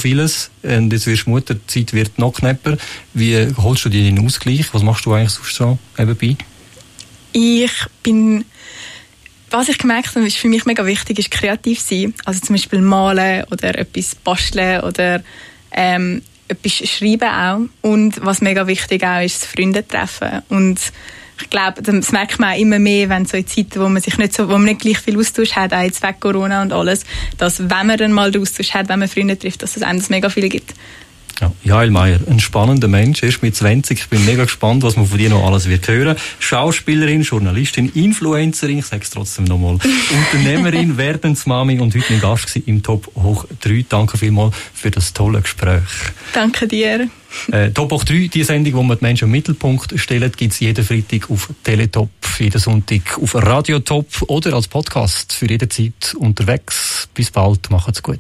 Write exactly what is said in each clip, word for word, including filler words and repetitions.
vieles. Und jetzt wirst du Mutter, die Zeit wird noch knapper. Wie holst du dir den Ausgleich? Was machst du eigentlich sonst so nebenbei? Ich bin... Was ich gemerkt habe, ist für mich mega wichtig, ist kreativ sein. Also zum Beispiel malen oder etwas basteln oder ähm, etwas schreiben auch. Und was mega wichtig auch ist, Freunde treffen. Und ich glaube, das merkt man auch immer mehr, wenn so in Zeiten, wo man sich nicht so, wo man nicht gleich viel Austausch hat, auch jetzt wegen Corona und alles, dass wenn man dann mal den Austausch hat, wenn man Freunde trifft, dass es einem das mega viel gibt. Ja, Jael Meyer, ein spannender Mensch, erst mit zwanzig. Ich bin mega gespannt, was man von dir noch alles wird hören. Schauspielerin, Journalistin, Influencerin, ich sage es trotzdem nochmal, Unternehmerin, Werdensmami und heute mein Gast im Top Hoch drei. Danke vielmals für das tolle Gespräch. Danke dir. Äh, Top Hoch drei, die Sendung, wo man die Menschen im Mittelpunkt stellen, gibt es jeden Freitag auf Teletop, jeden Sonntag auf Radio Top oder als Podcast für jede Zeit unterwegs. Bis bald, macht's gut.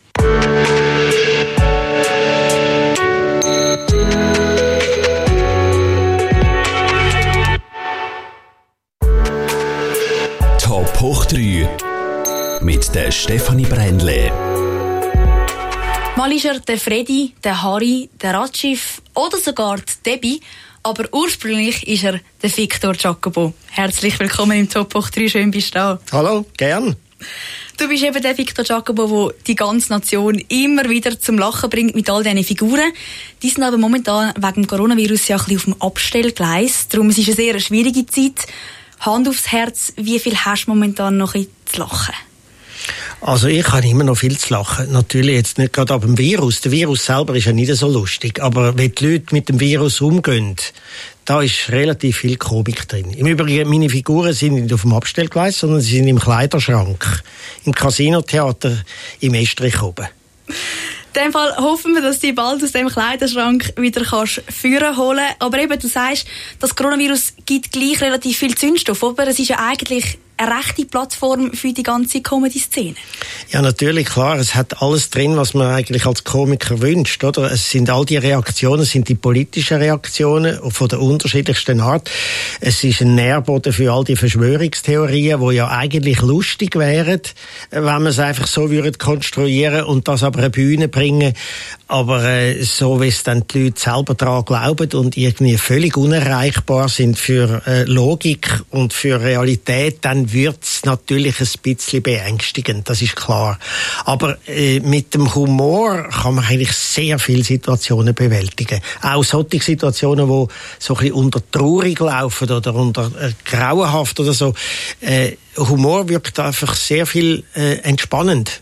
Top Hoch drei mit der Stefanie Brändle. Mal ist er der Freddy, der Harry, der Ratschif oder sogar die Debbie, aber ursprünglich ist er der Victor Giacobo. Herzlich willkommen im Top Hoch drei, schön bist du da. Hallo, gern. Du bist eben der Victor Giacobo, der die ganze Nation immer wieder zum Lachen bringt mit all diesen Figuren. Die sind aber momentan wegen dem Coronavirus ja ein bisschen auf dem Abstellgleis. Darum ist es eine sehr schwierige Zeit. Hand aufs Herz, wie viel hast du momentan noch zu lachen? Also ich habe immer noch viel zu lachen. Natürlich jetzt nicht gerade ab dem Virus. Der Virus selber ist ja nicht so lustig. Aber wenn die Leute mit dem Virus umgehen, da ist relativ viel Komik drin. Im Übrigen, meine Figuren sind nicht auf dem Abstellgleis, sondern sie sind im Kleiderschrank. Im Casino-Theater im Estrich oben. In dem Fall hoffen wir, dass du bald aus dem Kleiderschrank wieder kannst führen holen. Aber eben, du sagst, das Coronavirus gibt gleich relativ viel Zündstoff, aber es ist ja eigentlich eine rechte Plattform für die ganze Comedy-Szene. Ja, natürlich, klar. Es hat alles drin, was man eigentlich als Komiker wünscht, oder? Es sind all die Reaktionen, es sind die politischen Reaktionen von der unterschiedlichsten Art. Es ist ein Nährboden für all die Verschwörungstheorien, die ja eigentlich lustig wären, wenn man es einfach so würde konstruieren und das aber eine Bühne bringen. Aber äh, so, wie es dann die Leute selber daran glauben und irgendwie völlig unerreichbar sind für äh, Logik und für Realität, dann wird es natürlich ein bisschen beängstigend, das ist klar. Aber äh, mit dem Humor kann man eigentlich sehr viele Situationen bewältigen. Auch solche Situationen, die so ein bisschen unter traurig laufen oder unter äh, grauenhaft oder so. Äh, Humor wirkt einfach sehr viel äh, entspannend.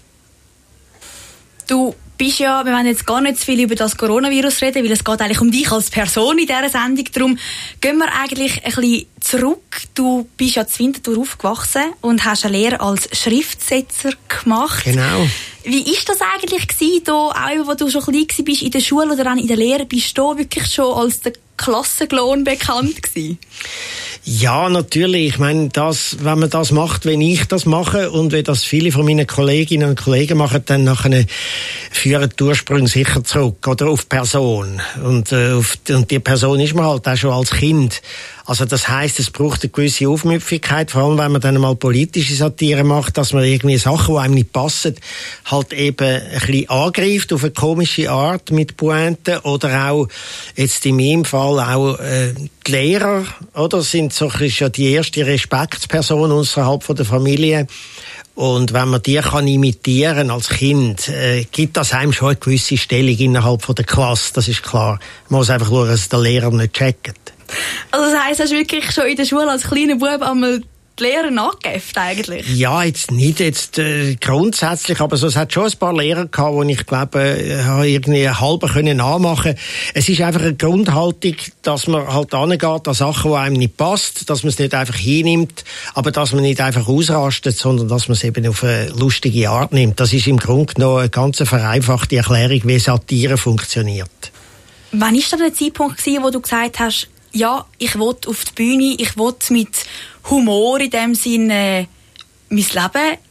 Du bist ja, wir wollen jetzt gar nicht zu viel über das Coronavirus reden, weil es geht eigentlich um dich als Person in dieser Sendung. Darum gehen wir eigentlich ein bisschen zurück. Du bist ja in Winterthur aufgewachsen und hast eine Lehre als Schriftsetzer gemacht. Genau. Wie war das eigentlich gewesen, da, auch als du schon klein warst in der Schule oder auch in der Lehre, bist du wirklich schon als der Klassenklon bekannt gewesen? Ja, natürlich. Ich meine, das, wenn man das macht, wenn ich das mache und wenn das viele von meinen Kolleginnen und Kollegen machen, dann nachher führen die Ursprünge sicher zurück oder auf Person. Und, äh, auf, und die Person ist man halt auch schon als Kind. Also das heisst, es braucht eine gewisse Aufmüpfigkeit, vor allem wenn man dann mal politische Satire macht, dass man irgendwie Sachen, die einem nicht passen, halt eben ein bisschen angreift auf eine komische Art mit Pointen oder auch, jetzt in meinem Fall auch äh, die Lehrer, oder, sind so, ist ja die erste Respektsperson außerhalb von der Familie. Und wenn man die kann imitieren als Kind, äh, gibt das einem schon eine gewisse Stellung innerhalb von der Klasse, das ist klar. Man muss einfach schauen, dass der Lehrer nicht checkt. Also das heisst, hast du wirklich schon in der Schule als kleiner Bub einmal die Lehrer nachgegeben eigentlich? Ja, jetzt nicht jetzt äh, grundsätzlich, aber so, es hat schon ein paar Lehrer gehabt, wo ich glaube, äh, habe irgendwie halber können nachmachen. Es ist einfach eine Grundhaltung, dass man halt angeht an Sachen, die einem nicht passt, dass man es nicht einfach hinnimmt, aber dass man nicht einfach ausrastet, sondern dass man es eben auf eine lustige Art nimmt. Das ist im Grunde genommen eine ganz vereinfachte Erklärung, wie Satire funktioniert. Wann war der Zeitpunkt gewesen, wo du gesagt hast, ja, ich will auf die Bühne, ich will mit Humor in dem Sinne mein Leben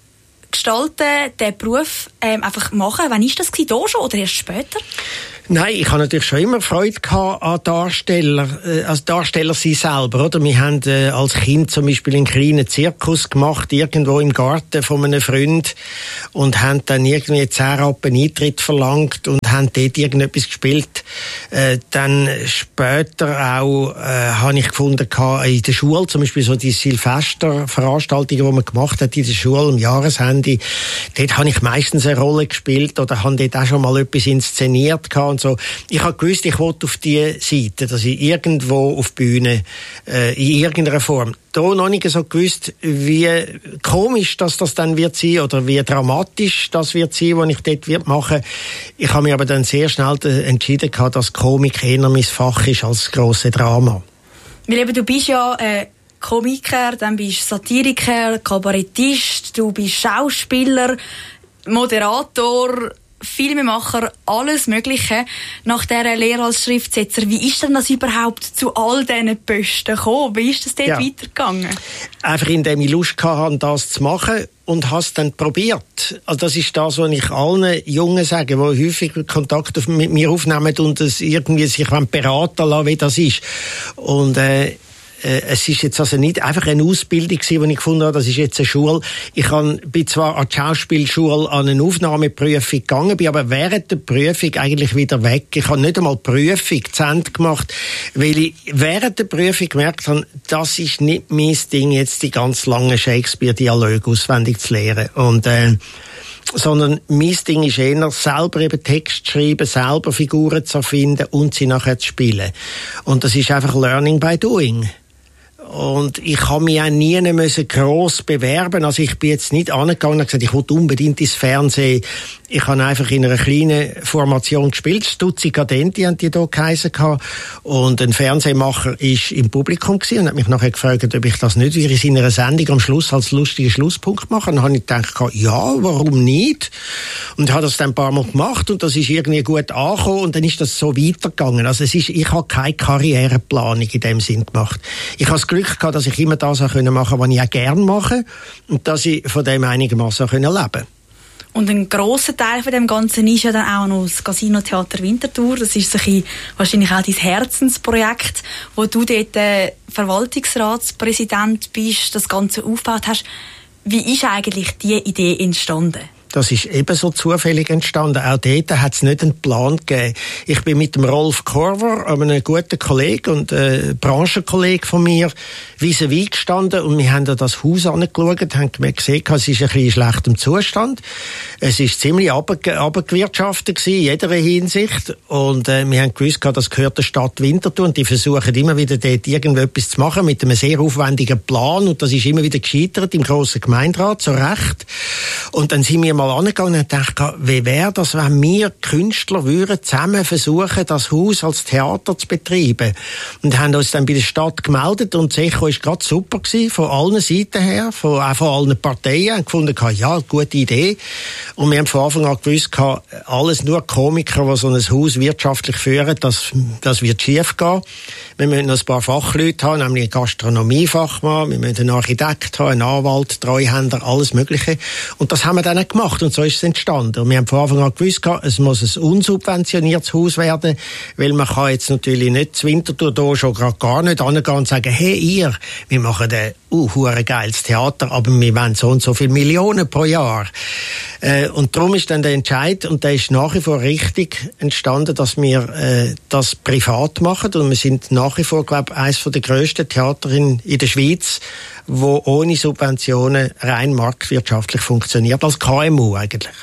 gestalten, den Beruf ähm, einfach machen. Wann war das gewesen? Da schon oder erst später? Nein, ich habe natürlich schon immer Freude gehabt an Darsteller, äh, als Darsteller sie selber, oder? Wir haben äh, als Kind zum Beispiel einen kleinen Zirkus gemacht, irgendwo im Garten von einem Freund und haben dann irgendwie zehn Rappen Eintritt verlangt und haben dort irgendetwas gespielt. Äh, dann später auch äh, habe ich gefunden gehabt, in der Schule, zum Beispiel so die Silvesterveranstaltungen, die man gemacht hat in der Schule, am Jahresende, dort habe ich meistens eine Rolle gespielt oder habe dort auch schon mal etwas inszeniert gehabt. Und so. Ich habe gewusst, ich wollte auf die Seite, dass ich irgendwo auf die Bühne, äh, in irgendeiner Form. Da noch nicht so gewusst, wie komisch dass das dann wird sein oder wie dramatisch das wird sein, was ich dort wird machen. Ich habe mich aber dann sehr schnell entschieden gehabt, dass Komik eher mein Fach ist als das grosse Drama. Weil eben, du bist ja äh, Komiker, dann bist du Satiriker, Kabarettist, du bist Schauspieler, Moderator, Filmemacher, alles Mögliche. Nach dieser Lehre als Schriftsetzer, wie ist denn das überhaupt zu all diesen Posten gekommen? Wie ist das dort ja. weitergegangen? Einfach indem ich Lust hatte, das zu machen und habe es dann probiert. Also das ist das, was ich allen Jungen sage, die häufig Kontakt mit mir aufnehmen und es irgendwie sich beraten lassen, wie das ist. Und äh, es ist jetzt also nicht einfach eine Ausbildung gewesen, die ich gefunden habe, das ist jetzt eine Schule. Ich bin zwar an die Schauspielschule an eine Aufnahmeprüfung gegangen, bin aber während der Prüfung eigentlich wieder weg. Ich habe nicht einmal die Prüfung zu Ende gemacht, weil ich während der Prüfung gemerkt habe, das ist nicht mein Ding, jetzt die ganz langen Shakespeare-Dialoge auswendig zu lernen. Und, äh, sondern mein Ding ist eher, selber eben Text zu schreiben, selber Figuren zu erfinden und sie nachher zu spielen. Und das ist einfach Learning by Doing. Und ich habe mich auch nie müssen gross bewerben. Also ich bin jetzt nicht angegangen und gesagt, ich wollte unbedingt ins Fernsehen. Ich habe einfach in einer kleinen Formation gespielt. Stutzi Cadenti haben die da geheissen. Und ein Fernsehmacher war im Publikum gewesen und hat mich nachher gefragt, ob ich das nicht wieder in seiner Sendung am Schluss als lustigen Schlusspunkt mache. Und dann habe ich gedacht, ja, warum nicht? Und habe das dann ein paar Mal gemacht und das ist irgendwie gut angekommen und dann ist das so weitergegangen. Also es ist, ich habe keine Karriereplanung in dem Sinn gemacht. Ich habe das Glück gehabt, dass ich immer das machen konnte, was ich auch gerne mache und dass ich von dem einigermaßen leben konnte. Und ein grosser Teil von dem Ganzen ist ja dann auch noch das Casino Theater Winterthur. Das ist so ein bisschen, wahrscheinlich auch dein Herzensprojekt, wo du dort äh, Verwaltungsratspräsident bist, das Ganze aufgebaut hast. Wie ist eigentlich diese Idee entstanden? Das ist ebenso zufällig entstanden. Auch dort hat es nicht einen Plan gegeben. Ich bin mit dem Rolf Korver, einem guten Kollegen und äh, Branchenkollegen von mir, vis-à-vis gestanden und wir haben da das Haus angeschaut, haben gesehen, es ist ein bisschen in schlechtem Zustand. Es ist ziemlich runtergewirtschaftet in jeder Hinsicht und äh, wir haben gewusst, das gehört der Stadt Winterthur und die versuchen immer wieder dort irgendetwas zu machen mit einem sehr aufwendigen Plan und das ist immer wieder gescheitert im grossen Gemeinderat, zu Recht. Und dann sind wir mal angegangen und dachte, wie wäre das, wenn wir Künstler würden zusammen versuchen, das Haus als Theater zu betreiben. Und haben uns dann bei der Stadt gemeldet und das Echo war gerade super gewesen, von allen Seiten her, von, auch von allen Parteien, haben gefunden, ja, gute Idee. Und wir haben von Anfang an gewusst, alles nur Komiker, die so ein Haus wirtschaftlich führen, das, das wird schief gehen. Wir müssen noch ein paar Fachleute haben, nämlich einen Gastronomiefachmann, wir müssen einen Architekt haben, einen Anwalt, Treuhänder, alles Mögliche. Und das haben wir dann auch gemacht. Und so ist es entstanden. Und wir haben von Anfang an gewusst, es muss ein unsubventioniertes Haus werden, weil man kann jetzt natürlich nicht zu Winterthur da schon gerade gar nicht angehen und sagen, hey, ihr, wir machen ein uh, geiles Theater, aber wir wollen so und so viele Millionen pro Jahr. Äh, und darum ist dann der Entscheid, und der ist nach wie vor richtig entstanden, dass wir äh, das privat machen. Und wir sind nach wie vor, glaube ich, eines der grössten Theater in, in der Schweiz, wo ohne Subventionen rein marktwirtschaftlich funktioniert, als K M U eigentlich.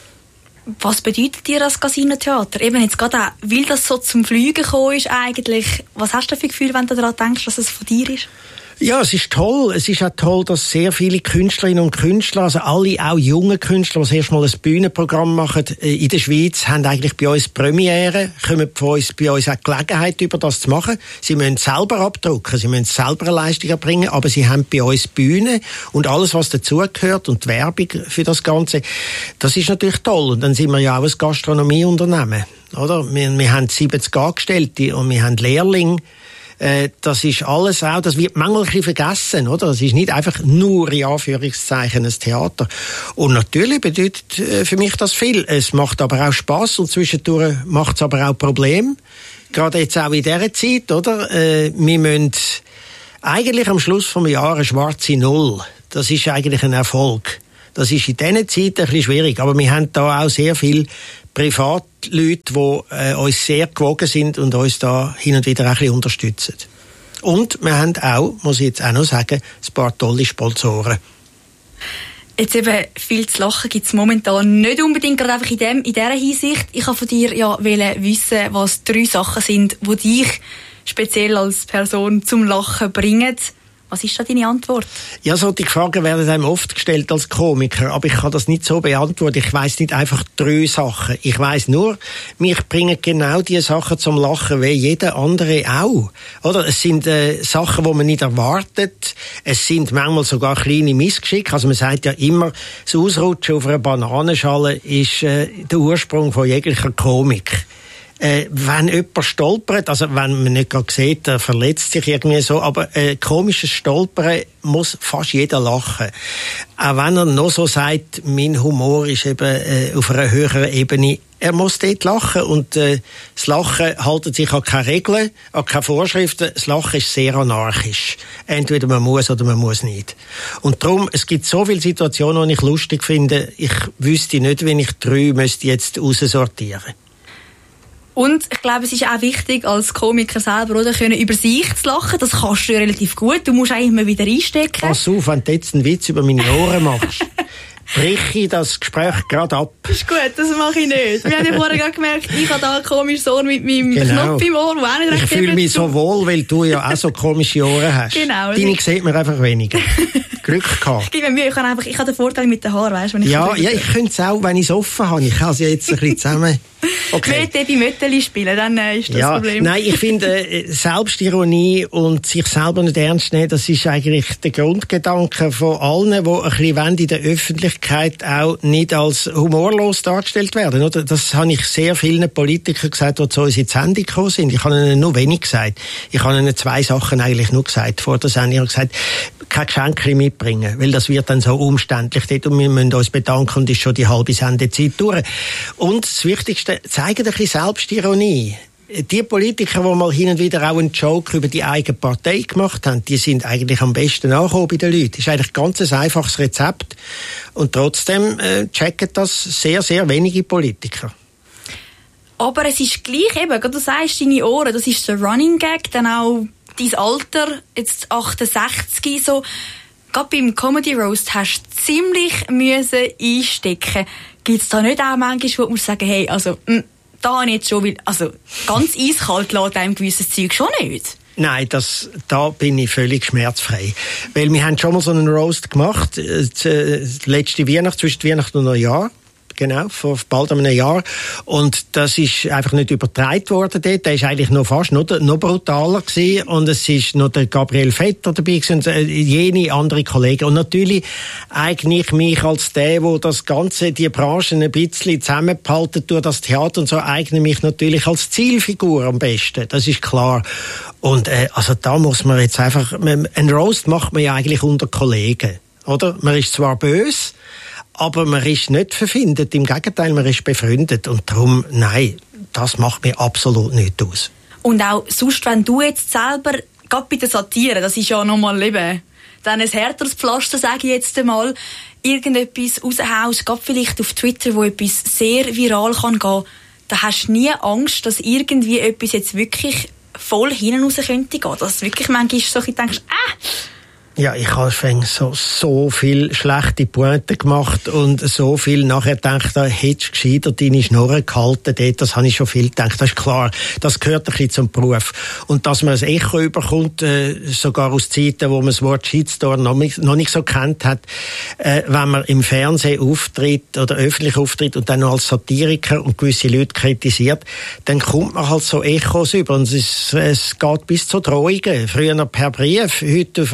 Was bedeutet dir das Casino-Theater? Eben jetzt gerade auch, weil das so zum Fliegen gekommen ist eigentlich. Was hast du für ein Gefühl, wenn du daran denkst, dass es von dir ist? Ja, es ist toll. Es ist auch toll, dass sehr viele Künstlerinnen und Künstler, also alle, auch junge Künstler, die das erste Mal ein Bühnenprogramm machen in der Schweiz, haben eigentlich bei uns Premiere, kommen von uns, bei uns auch Gelegenheit, über das zu machen. Sie müssen selber abdrucken, sie müssen selber eine Leistung erbringen, aber sie haben bei uns Bühne und alles, was dazugehört und die Werbung für das Ganze. Das ist natürlich toll. Und dann sind wir ja auch ein Gastronomieunternehmen, oder? Wir, wir haben siebzig Angestellte und wir haben Lehrlinge, Äh, das ist alles auch, das wird manchmal ein bisschen vergessen, oder? Das ist nicht einfach nur, in Anführungszeichen, ein Theater. Und natürlich bedeutet äh, für mich das viel. Es macht aber auch Spass und zwischendurch macht es aber auch Probleme. Gerade jetzt auch in dieser Zeit, oder? Äh, wir müssen eigentlich am Schluss vom Jahr eine schwarze Null. Das ist eigentlich ein Erfolg. Das ist in diesen Zeiten ein bisschen schwierig. Aber wir haben da auch sehr viele Privatleute, die äh, uns sehr gewogen sind und uns da hin und wieder ein bisschen unterstützen. Und wir haben auch, muss ich jetzt auch noch sagen, ein paar tolle Sponsoren. Jetzt eben, viel zu lachen gibt es momentan nicht unbedingt, gerade einfach in, dem, in dieser Hinsicht. Ich wollte von dir ja wissen, was drei Sachen sind, die dich speziell als Person zum Lachen bringen. Was ist da deine Antwort? Ja, solche Fragen werden einem oft gestellt als Komiker, aber ich kann das nicht so beantworten. Ich weiss nicht einfach drei Sachen. Ich weiss nur, mich bringen genau diese Sachen zum Lachen, wie jeder andere auch. Oder? Es sind äh, Sachen, die man nicht erwartet. Es sind manchmal sogar kleine Missgeschicke. Also man sagt ja immer, das Ausrutschen auf einer Bananenschale ist äh, der Ursprung von jeglicher Komik. Äh, wenn jemand stolpert, also wenn man nicht gerade sieht, er verletzt sich irgendwie so, aber äh, komisches Stolpern muss fast jeder lachen. Auch wenn er noch so sagt, mein Humor ist eben äh, auf einer höheren Ebene, er muss dort lachen und äh, das Lachen haltet sich an keine Regeln, an keine Vorschriften. Das Lachen ist sehr anarchisch. Entweder man muss oder man muss nicht. Und darum, es gibt so viele Situationen, die ich lustig finde, ich wüsste nicht, wenn ich drei müsste jetzt raussortieren. Und ich glaube, es ist auch wichtig, als Komiker selber oder, können über sich zu lachen. Das kannst du relativ gut. Du musst eigentlich immer wieder einstecken. Pass auf, wenn du jetzt einen Witz über meine Ohren machst, brich ich das Gespräch gerade ab. Das ist gut, das mache ich nicht. Wir haben ja vorher gerade gemerkt, ich habe da ein komisches Ohr mit meinem genau. Knopf im Ohr, wo auch nicht recht. Ich fühle mich so wohl, weil du ja auch so komische Ohren hast. Genau. Deine sieht man einfach weniger. Glück gehabt. Ich gebe mir Mühe, ich habe, einfach, ich habe den Vorteil mit den Haaren, weißt du, wenn ich Ja, ja, ich könnte es auch, wenn ich es offen habe. Ich kann es ja jetzt ein bisschen zusammen. Okay. Wenn du bei Mötteli spielen, dann äh, ist das ja, Problem. Nein, ich finde, äh, Selbstironie und sich selber nicht ernst nehmen, das ist eigentlich der Grundgedanke von allen, die ein bisschen wollen, in der Öffentlichkeit auch nicht als humorlos dargestellt werden. Oder? Das habe ich sehr vielen Politikern gesagt, die zu uns in die Sendung gekommen sind. Ich habe ihnen nur wenig gesagt. Ich habe ihnen zwei Sachen eigentlich nur gesagt vor der Sendung. Ich habe gesagt, kein Geschenk mitbringen, weil das wird dann so umständlich dort und wir müssen uns bedanken und ist schon die halbe Sendezeit durch. Und das Wichtigste, zeigen ein bisschen Selbstironie. Die Politiker, die mal hin und wieder auch einen Joke über die eigene Partei gemacht haben, die sind eigentlich am besten angekommen bei den Leuten. Das ist eigentlich ganz ein einfaches Rezept. Und trotzdem äh, checken das sehr, sehr wenige Politiker. Aber es ist gleich eben, du sagst, deine Ohren, das ist der Running Gag, dann auch dein Alter, jetzt achtundsechzig, so. Gerade beim Comedy Roast hast du ziemlich müssen einstecken. Gibt es da nicht auch manchmal, wo du musst sagen, hey, also, mh, da habe ich jetzt schon, also, ganz eiskalt lässt einem gewisses Zeug schon nicht? Nein, das, da bin ich völlig schmerzfrei. Weil wir haben schon mal so einen Roast gemacht, äh, letzte Weihnacht, zwischen Weihnachten und Neujahr. Genau, vor bald einem Jahr. Und das ist einfach nicht übertragen worden dort. Der ist eigentlich noch fast noch, noch brutaler gewesen. Und es ist noch der Gabriel Vetter dabei gewesen und jene andere Kollegen. Und natürlich eigne ich mich als der, wo das Ganze, die Branchen ein bisschen zusammengehalten durch das Theater und so, eigne mich natürlich als Zielfigur am besten. Das ist klar. Und, äh, also da muss man jetzt einfach, ein Roast macht man ja eigentlich unter Kollegen. Oder? Man ist zwar böse, aber man ist nicht verfindet, im Gegenteil, man ist befreundet. Und darum, nein, das macht mir absolut nichts aus. Und auch sonst, wenn du jetzt selber, gerade bei der Satire, das ist ja nochmal eben, dann ein härteres Pflaster, sage ich jetzt einmal, irgendetwas raushaust, gerade vielleicht auf Twitter, wo etwas sehr viral kann gehen, da hast du nie Angst, dass irgendwie etwas jetzt wirklich voll hinten raus könnte gehen. Dass du wirklich manchmal so denkst, ah, ja, ich habe so, so viel schlechte Pointen gemacht und so viel nachher gedacht, da hättest du gescheiter deine Schnurren gehalten dort, das habe ich schon viel gedacht, das ist klar, das gehört ein bisschen zum Beruf. Und dass man ein Echo überkommt, äh, sogar aus Zeiten, wo man das Wort Shitstorm noch nicht, noch nicht so kennt hat, äh, wenn man im Fernsehen auftritt oder öffentlich auftritt und dann noch als Satiriker und gewisse Leute kritisiert, dann kommt man halt so Echos über und es, ist, es geht bis zu Drohungen. Früher noch per Brief, heute auf allen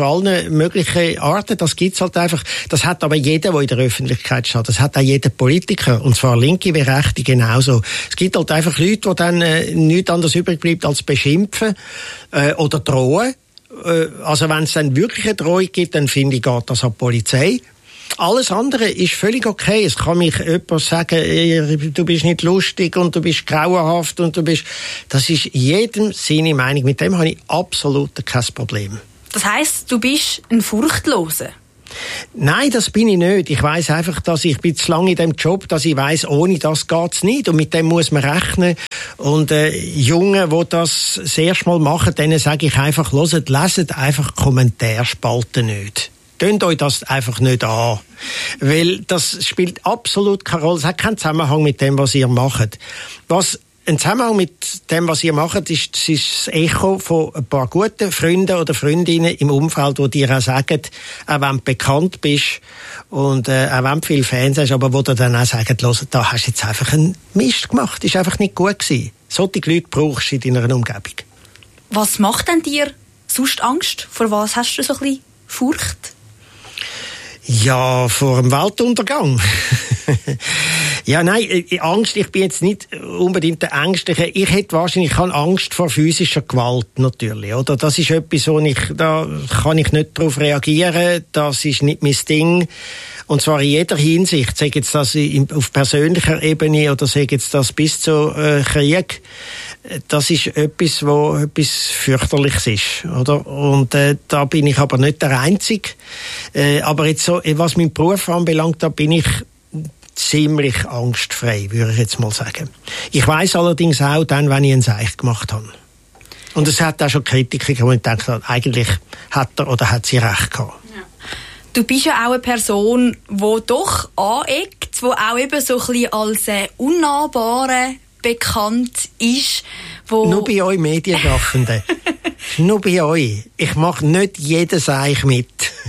allen möglichen Arten. Das gibt's halt einfach. Das hat aber jeder, der in der Öffentlichkeit steht. Das hat auch jeder Politiker. Und zwar linke wie rechte genauso. Es gibt halt einfach Leute, die dann äh, nichts anderes übrig bleibt als beschimpfen äh, oder drohen. Äh, also wenn es dann wirklich eine Drohung gibt, dann finde ich, geht das an die Polizei. Alles andere ist völlig okay. Es kann mich jemand sagen, du bist nicht lustig und du bist grauenhaft und du bist... Das ist jedem seine Meinung. Mit dem habe ich absolut kein Problem. Das heisst, du bist ein Furchtloser? Nein, das bin ich nicht. Ich weiss einfach, dass ich bin zu lange in dem Job, dass ich weiss, ohne das geht's nicht. Und mit dem muss man rechnen. Und äh, Jungen, die das das erste Mal machen, denen sage ich einfach, hört, leset einfach Kommentarspalten nicht. Tönt euch das einfach nicht an. Weil das spielt absolut keine Rolle. Es hat keinen Zusammenhang mit dem, was ihr macht. Was ein Zusammenhang mit dem, was ihr macht, ist, das ist das Echo von ein paar guten Freunden oder Freundinnen im Umfeld, die dir auch sagen, auch wenn du bekannt bist und äh, auch wenn du viele Fans hast, aber wo dir dann auch sagen, los, da hast du jetzt einfach einen Mist gemacht. Das ist einfach nicht gut gewesen. Solche Leute brauchst du in deiner Umgebung. Was macht denn dir sonst Angst? Vor was hast du so ein bisschen Furcht? Ja, vor dem Weltuntergang. Ja, nein, Angst, ich bin jetzt nicht unbedingt der Ängstliche. Ich hätte wahrscheinlich, ich habe Angst vor physischer Gewalt, natürlich, oder? Das ist etwas, wo ich, da kann ich nicht darauf reagieren. Das ist nicht mein Ding. Und zwar in jeder Hinsicht. Sei jetzt das auf persönlicher Ebene oder sei jetzt das bis zu äh, Krieg. Das ist etwas, wo etwas fürchterliches ist, oder? Und äh, da bin ich aber nicht der Einzige. Äh, aber jetzt so, was meinen Beruf anbelangt, da bin ich ziemlich angstfrei, würde ich jetzt mal sagen. Ich weiss allerdings auch dann, wenn ich einen Seich gemacht habe. Und es hat auch schon Kritiker gegeben, die denken, eigentlich hat er oder hat sie recht gehabt. Ja. Du bist ja auch eine Person, die doch aneckt, die auch eben so ein bisschen als äh, unnahbare bekannt ist. Wo nur bei euch Medienschaffenden. Nur bei euch. Ich mache nicht jeden Seich mit.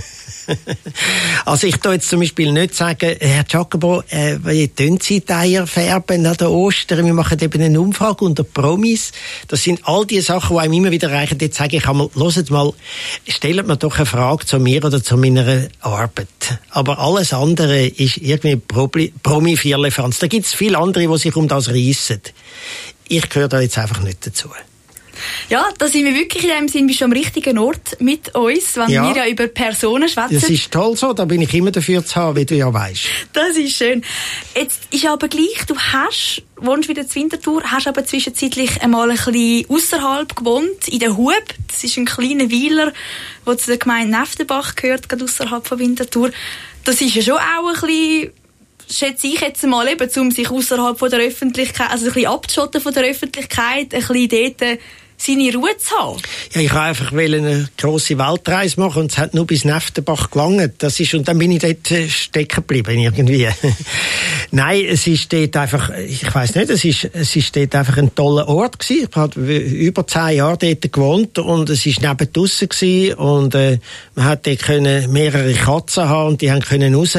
Also ich tue jetzt zum Beispiel nicht sagen, Herr Giacomo, äh, wie tun Sie die Eier färben an der Ostern? Wir machen eben eine Umfrage unter Promis. Das sind all die Sachen, die einem immer wieder reichen. Jetzt sage ich einmal, hört mal, stellt mir doch eine Frage zu mir oder zu meiner Arbeit. Aber alles andere ist irgendwie Promi-Vierlefanz. Da gibt es viele andere, die sich um das reissen. Ich gehöre da jetzt einfach nicht dazu. Ja, da sind wir wirklich in dem Sinn, bist du am richtigen Ort mit uns, wenn ja. wir ja über Personen schwätzen. Das ist toll so, da bin ich immer dafür zu haben, wie du ja weißt. Das ist schön. Jetzt ist aber gleich, du hast, wohnst wieder in Winterthur, hast aber zwischenzeitlich einmal ein bisschen ausserhalb gewohnt, in der Hub. Das ist ein kleiner Weiler, der zu der Gemeinde Neftenbach gehört, gerade ausserhalb von Winterthur. Das ist ja schon auch ein bisschen, schätze ich jetzt mal, eben, um sich außerhalb von der Öffentlichkeit, also ein bisschen abzuschotten von der Öffentlichkeit, ein bisschen dort seine Ruhe zu haben. Ja, ich wollte einfach eine grosse Weltreise machen und es hat nur bis Neftenbach gelangt. Das ist, und dann bin ich dort stecken geblieben, irgendwie. Nein, es ist dort einfach, ich weiss nicht, es ist, es ist dort einfach ein toller Ort gewesen. Ich habe über zehn Jahre dort gewohnt und es ist neben draussen gewesen und, äh, man hat dort können mehrere Katzen haben und die haben können raus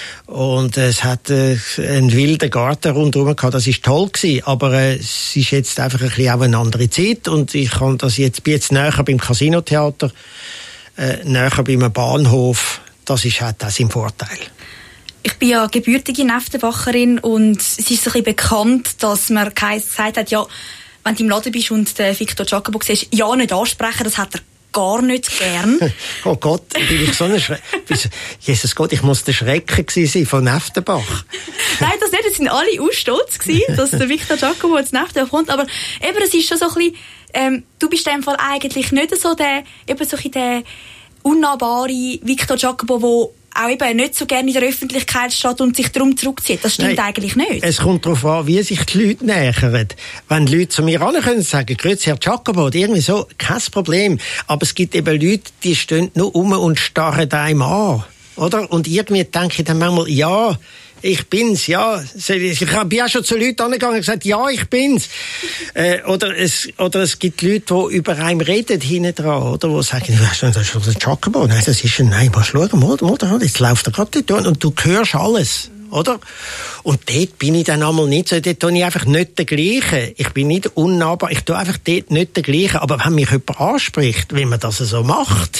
und äh, es hat äh, einen wilden Garten rundherum gehabt. Das ist toll gewesen, aber äh, es ist jetzt einfach ein bisschen auch eine andere Zeit und ich kann das jetzt, bin jetzt näher beim Casinotheater, äh, näher beim Bahnhof. Das ist halt auch sein Vorteil. Ich bin ja gebürtige Neftenbacherin und es ist so ein bisschen bekannt, dass man gesagt hat, ja, wenn du im Laden bist und den Victor Giacomo siehst, ja nicht ansprechen, das hat er gar nicht gern. Oh Gott, bin ich so ein Schreck. Jesus Gott, ich muss der Schrecken gewesen sein von Neftenbach. Nein, das nicht, es waren alle auch stolz gewesen, dass der Victor Giacomo ins Neftenbach kommt, aber eben, es ist schon so ein bisschen, ähm, du bist in dem Fall eigentlich nicht so der, eben so ein der unnahbare Victor Giacomo, der auch eben nicht so gerne in der Öffentlichkeit steht und sich darum zurückzieht. Das stimmt Nein, eigentlich nicht. Es kommt darauf an, wie sich die Leute nähern. Wenn die Leute zu mir ran können sagen, grüezi Herr Giacomo, irgendwie so, kein Problem. Aber es gibt eben Leute, die stehen nur um und starren einem an. Oder? Und irgendwie denke ich dann manchmal, ja, ich bin's, ja. Ich bin auch schon zu Leuten angegangen und gesagt, ja, ich bin's. äh, oder, es, oder es gibt Leute, die über einen reden, hinten dran, oder? Die sagen, das ist schon der Giacomo. Nein, das ist ein, nein, musst schauen, oder? Jetzt läuft er gerade dort und du hörst alles, oder? Und dort bin ich dann einmal nicht so, dort tue ich einfach nicht der Gleiche. Ich bin nicht unnahbar, ich tue einfach dort nicht der Gleiche. Aber wenn mich jemand anspricht, wie man das so macht,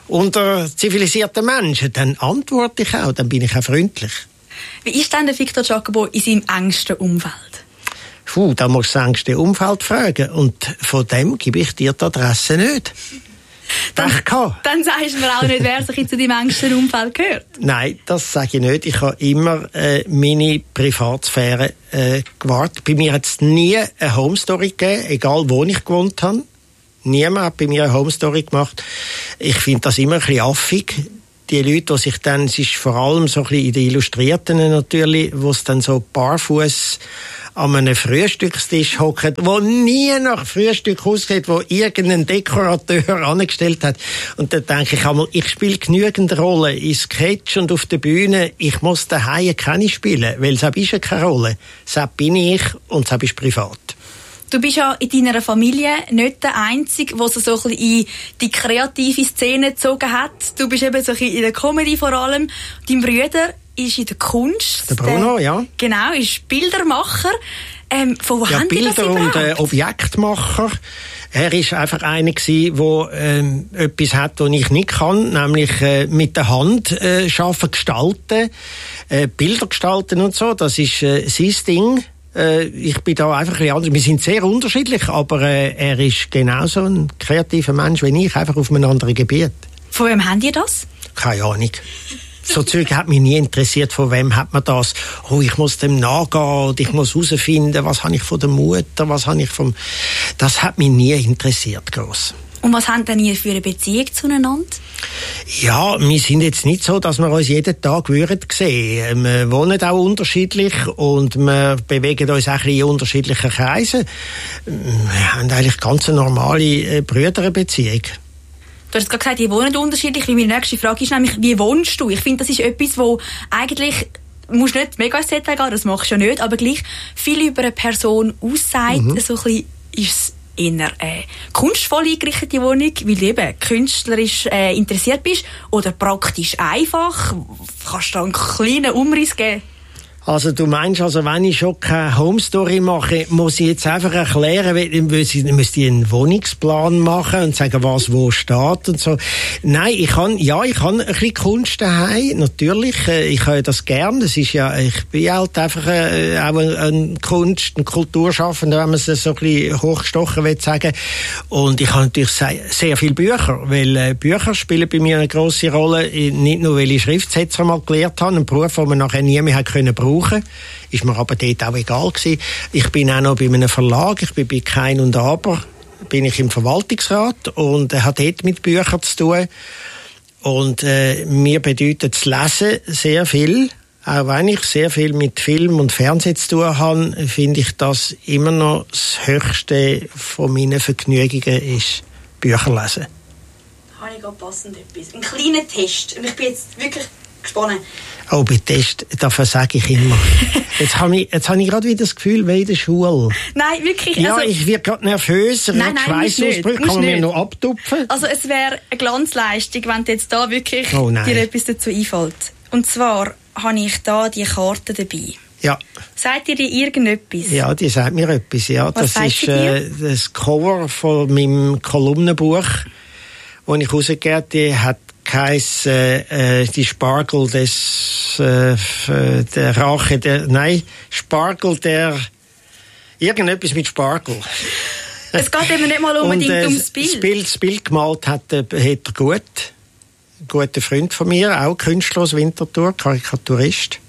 unter zivilisierten Menschen, dann antworte ich auch, dann bin ich auch freundlich. Wie ist denn der Victor Giacobo in seinem engsten Umfeld? Puh, da musst du das engste Umfeld fragen. Und von dem gebe ich dir die Adresse nicht. Dann, dann sagst du mir auch nicht, wer sich zu deinem engsten Umfeld gehört. Nein, das sage ich nicht. Ich habe immer äh, meine Privatsphäre äh, gewahrt. Bei mir hat es nie eine Homestory gegeben, egal wo ich gewohnt habe. Niemand hat bei mir eine Homestory gemacht. Ich finde das immer ein bisschen affig. Die Leute, die sich dann, es ist vor allem so ein bisschen in den Illustrierten natürlich, wo es dann so barfuß an einem Frühstückstisch hocken, wo nie nach Frühstück aussieht, wo irgendein Dekorateur angestellt hat. Und dann denke ich einmal, ich spiele genügend Rollen in Sketch und auf der Bühne. Ich muss daheim keine spielen, weil das ist ja keine Rolle. Das bin ich und das ist privat. Du bist ja in deiner Familie nicht der Einzige, der so ein bisschen in die kreative Szene gezogen hat. Du bist eben so ein bisschen in der Comedy vor allem. Dein Bruder ist in der Kunst. Der Bruno, der, ja. Genau, ist Bildermacher. Ähm, von wo ja, haben Bilder die das und äh, Objektmacher. Er ist einfach einer gewesen, der ähm, etwas hat, was ich nicht kann, nämlich äh, mit der Hand äh, arbeiten, gestalten, äh, Bilder gestalten und so. Das ist äh, sein Ding. Äh, ich bin da einfach ein bisschen anders. Wir sind sehr unterschiedlich, aber äh, er ist genauso ein kreativer Mensch wie ich, einfach auf einem anderen Gebiet. Von wem habt ihr das? Keine Ahnung. So Zeug hat mich nie interessiert, von wem hat man das. Oh, ich muss dem nachgehen und ich muss herausfinden, was habe ich von der Mutter, was habe ich vom... Das hat mich nie interessiert, gross. Und was habt denn ihr für eine Beziehung zueinander? Ja, wir sind jetzt nicht so, dass wir uns jeden Tag würden sehen. Wir wohnen auch unterschiedlich und wir bewegen uns auch ein bisschen in unterschiedlichen Kreisen. Wir haben eigentlich ganz eine normale Brüderbeziehung. Du hast gerade gesagt, ihr wohnt unterschiedlich. Meine nächste Frage ist nämlich, wie wohnst du? Ich finde, das ist etwas, wo eigentlich, musst nicht mega ins Detail gehen, das machst du ja nicht, aber gleich viel über eine Person aussagt. Mhm. So ein bisschen ist es eher eine kunstvoll eingerichtete Wohnung, weil du eben künstlerisch äh, interessiert bist, oder praktisch einfach. Kannst du da einen kleinen Umriss geben? Also du meinst, also wenn ich schon keine Home-Story mache, muss ich jetzt einfach erklären, dann müsste ich einen Wohnungsplan machen und sagen, was wo steht und so. Nein, ich kann, ja, ich kann ein bisschen Kunst daheim, natürlich, ich habe das gern, das ist ja, ich bin halt einfach äh, auch ein, ein Kunst-, ein Kulturschaffender, wenn man es so ein bisschen hochgestochen will sagen. Und ich habe natürlich sehr, sehr viele Bücher, weil äh, Bücher spielen bei mir eine grosse Rolle, nicht nur, weil ich Schriftsetzer mal gelernt habe, einen Beruf, den man nachher nie mehr hat können brauchen. Ist mir aber dort auch egal gewesen. Ich bin auch noch bei einem Verlag, ich bin bei Kein und Aber, bin ich im Verwaltungsrat und äh, hat dort mit Büchern zu tun. Und äh, mir bedeutet das Lesen sehr viel. Auch wenn ich sehr viel mit Film und Fernsehen zu tun habe, finde ich, dass immer noch das Höchste von meinen Vergnügungen ist, Bücher lesen. Habe ich gerade passend etwas. Ein kleiner Test. Und ich bin jetzt wirklich gespannt. Oh, bei Test, dafür sage ich immer. Jetzt habe ich, jetzt habe ich gerade wieder das Gefühl, wie in der Schule. Nein, wirklich. Ja, also, ich werde gerade nervös, nein, nein, Schweißausbrüche, kann man mir noch abtupfen. Also es wäre eine Glanzleistung, wenn dir jetzt da wirklich oh, dir etwas dazu einfällt. Und zwar habe ich da die Karte dabei. Ja. Sagt ihr dir irgendetwas? Ja, die sagt mir etwas, ja. Was das ist äh, das Cover von meinem Kolumnenbuch, das ich rausgegeben habe. Die hat geheißen, äh, die Spargel des, äh, der Rache der, nein, Spargel der, irgendetwas mit Spargel. Es geht eben nicht mal unbedingt und, äh, ums Bild. Das Bild, das Bild gemalt hat, äh, hat er gut. Ein guter Freund von mir, auch Künstler aus Winterthur, Karikaturist.